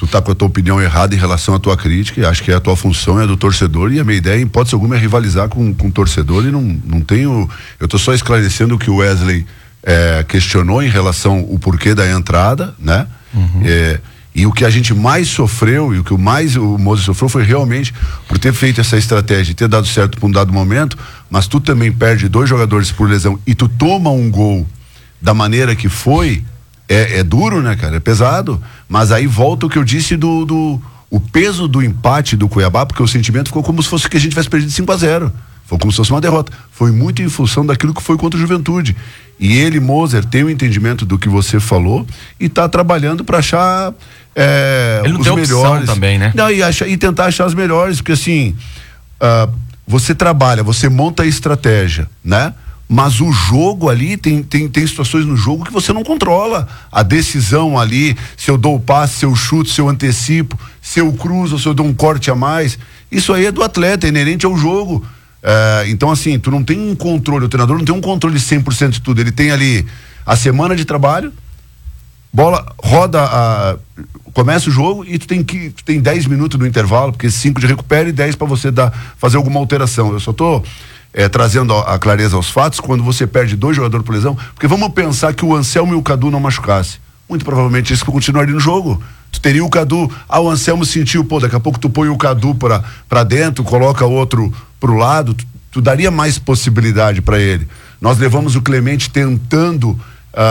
tu tá com a tua opinião errada em relação à tua crítica, e acho que é a tua função, é do torcedor, e a minha ideia, em hipótese alguma, é rivalizar com, com o torcedor, e não, não tenho, eu tô só esclarecendo o que o Wesley é, questionou em relação ao porquê da entrada, né? Uhum. É, e o que a gente mais sofreu, e o que o mais o Moses sofreu foi realmente por ter feito essa estratégia e ter dado certo por um dado momento, mas tu também perde dois jogadores por lesão e tu toma um gol da maneira que foi, é, é duro, né, cara? É pesado, mas aí volta o que eu disse do, do o peso do empate do Cuiabá, porque o sentimento ficou como se fosse que a gente tivesse perdido cinco a zero. Foi como se fosse uma derrota. Foi muito em função daquilo que foi contra o Juventude. E ele, Moser, tem o entendimento do que você falou e tá trabalhando para achar é, ele não os tem opção melhores também, né? Não, e, acha, e tentar achar os melhores, porque assim, uh, você trabalha, você monta a estratégia, né? Mas o jogo ali, tem, tem, tem situações no jogo que você não controla. A decisão ali, se eu dou o passe, se eu chuto, se eu antecipo, se eu cruzo, se eu dou um corte a mais, isso aí é do atleta, é inerente ao jogo. Uh, então assim, tu não tem um controle, o treinador não tem um controle cem por cento de tudo, ele tem ali a semana de trabalho, bola, roda, a, começa o jogo e tu tem que, tu tem dez minutos no intervalo, porque cinco de recupera e dez para você dar, fazer alguma alteração. Eu só tô é, trazendo a, a clareza aos fatos quando você perde dois jogadores por lesão, porque vamos pensar que o Anselmo e o Cadu não machucasse, muito provavelmente isso continuaria no jogo. Tu teria o Cadu, ah, o Anselmo sentiu, pô, daqui a pouco tu põe o Cadu pra, pra dentro, coloca outro pro lado, tu, tu daria mais possibilidade para ele. Nós levamos o Clemente tentando uh,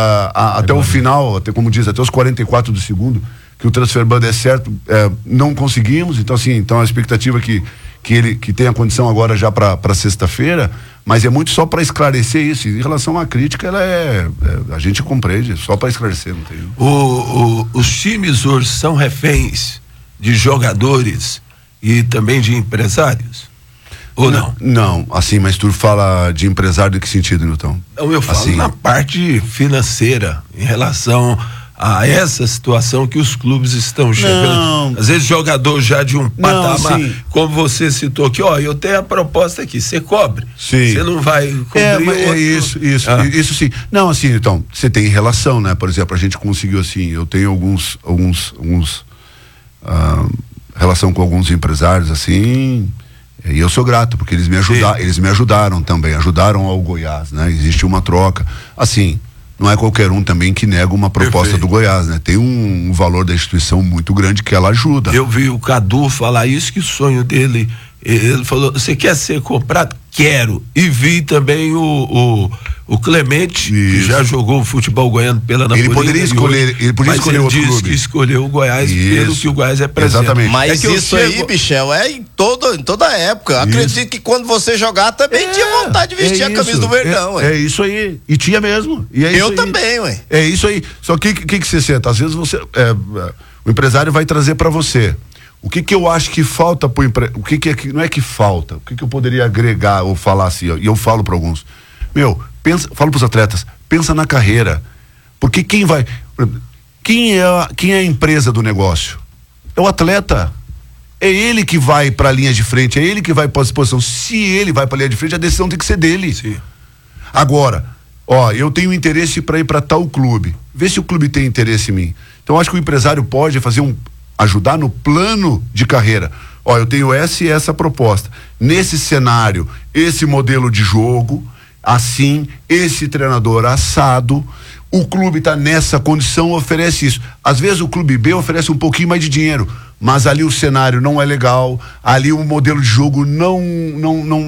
a, até o final, até como diz, até os quarenta e quatro do segundo, que o transfer ban é certo, é, não conseguimos, então assim, então a expectativa é que, que ele que tenha condição agora já para sexta-feira, mas é muito só para esclarecer isso. Em relação à crítica, ela é, é a gente compreende, só para esclarecer, não tem. O, o, os times hoje são reféns de jogadores e também de empresários? Ou não? Não, não, assim, mas tu fala de empresário em que sentido, Nilton? Não, eu falo assim, na parte financeira, em relação a essa situação que os clubes estão chegando. Não. Às vezes jogador já de um patamar, não, como você citou aqui, ó, eu tenho a proposta aqui, você cobre. Sim. Você não vai cobrir é, outro... é isso, isso, ah. isso sim. Não, assim, então, você tem relação, né? Por exemplo, a gente conseguiu assim, eu tenho alguns, alguns, alguns ah, relação com alguns empresários, assim, e eu sou grato, porque eles me ajudaram, eles me ajudaram também, ajudaram ao Goiás, né? Existe uma troca, assim, não é qualquer um também que nega uma proposta Perfeito. do Goiás, né? Tem um, um valor da instituição muito grande que ela ajuda. Eu vi o Cadu falar isso, que o sonho dele, ele falou, você quer ser comprado? Quero. E vi também o, o, o Clemente, isso. que já jogou futebol goiano pela Napolina. Ele poderia escolher, ele poderia escolher ele outro disse clube. que escolheu o Goiás isso. pelo que o Goiás é presente. Exatamente. Mas é isso chego... aí, Michel, é em, todo, em toda época. Isso. Acredito que quando você jogar também é, tinha vontade de vestir é a camisa do Verdão. É, é isso aí. E tinha mesmo. E é Eu isso também, aí. ué. É isso aí. Só que o que, que você senta? Às vezes você. É, o empresário vai trazer para você. O que que eu acho que falta pro empre... o que que é que não é que falta? O que que eu poderia agregar ou falar assim, ó, e eu falo para alguns. Meu, pensa, falo pros atletas, pensa na carreira. Porque quem vai quem é a, quem é a empresa do negócio? É o atleta. É ele que vai para a linha de frente, é ele que vai para a exposição. Se ele vai para a linha de frente, a decisão tem que ser dele. Sim. Agora, ó, eu tenho interesse para ir para tal clube. Vê se o clube tem interesse em mim. Então acho que o empresário pode fazer um ajudar no plano de carreira. Ó, eu tenho essa e essa proposta. Nesse cenário, esse modelo de jogo, assim, esse treinador assado, o clube está nessa condição, oferece isso. Às vezes o clube B oferece um pouquinho mais de dinheiro, mas ali o cenário não é legal, ali o modelo de jogo não, não, não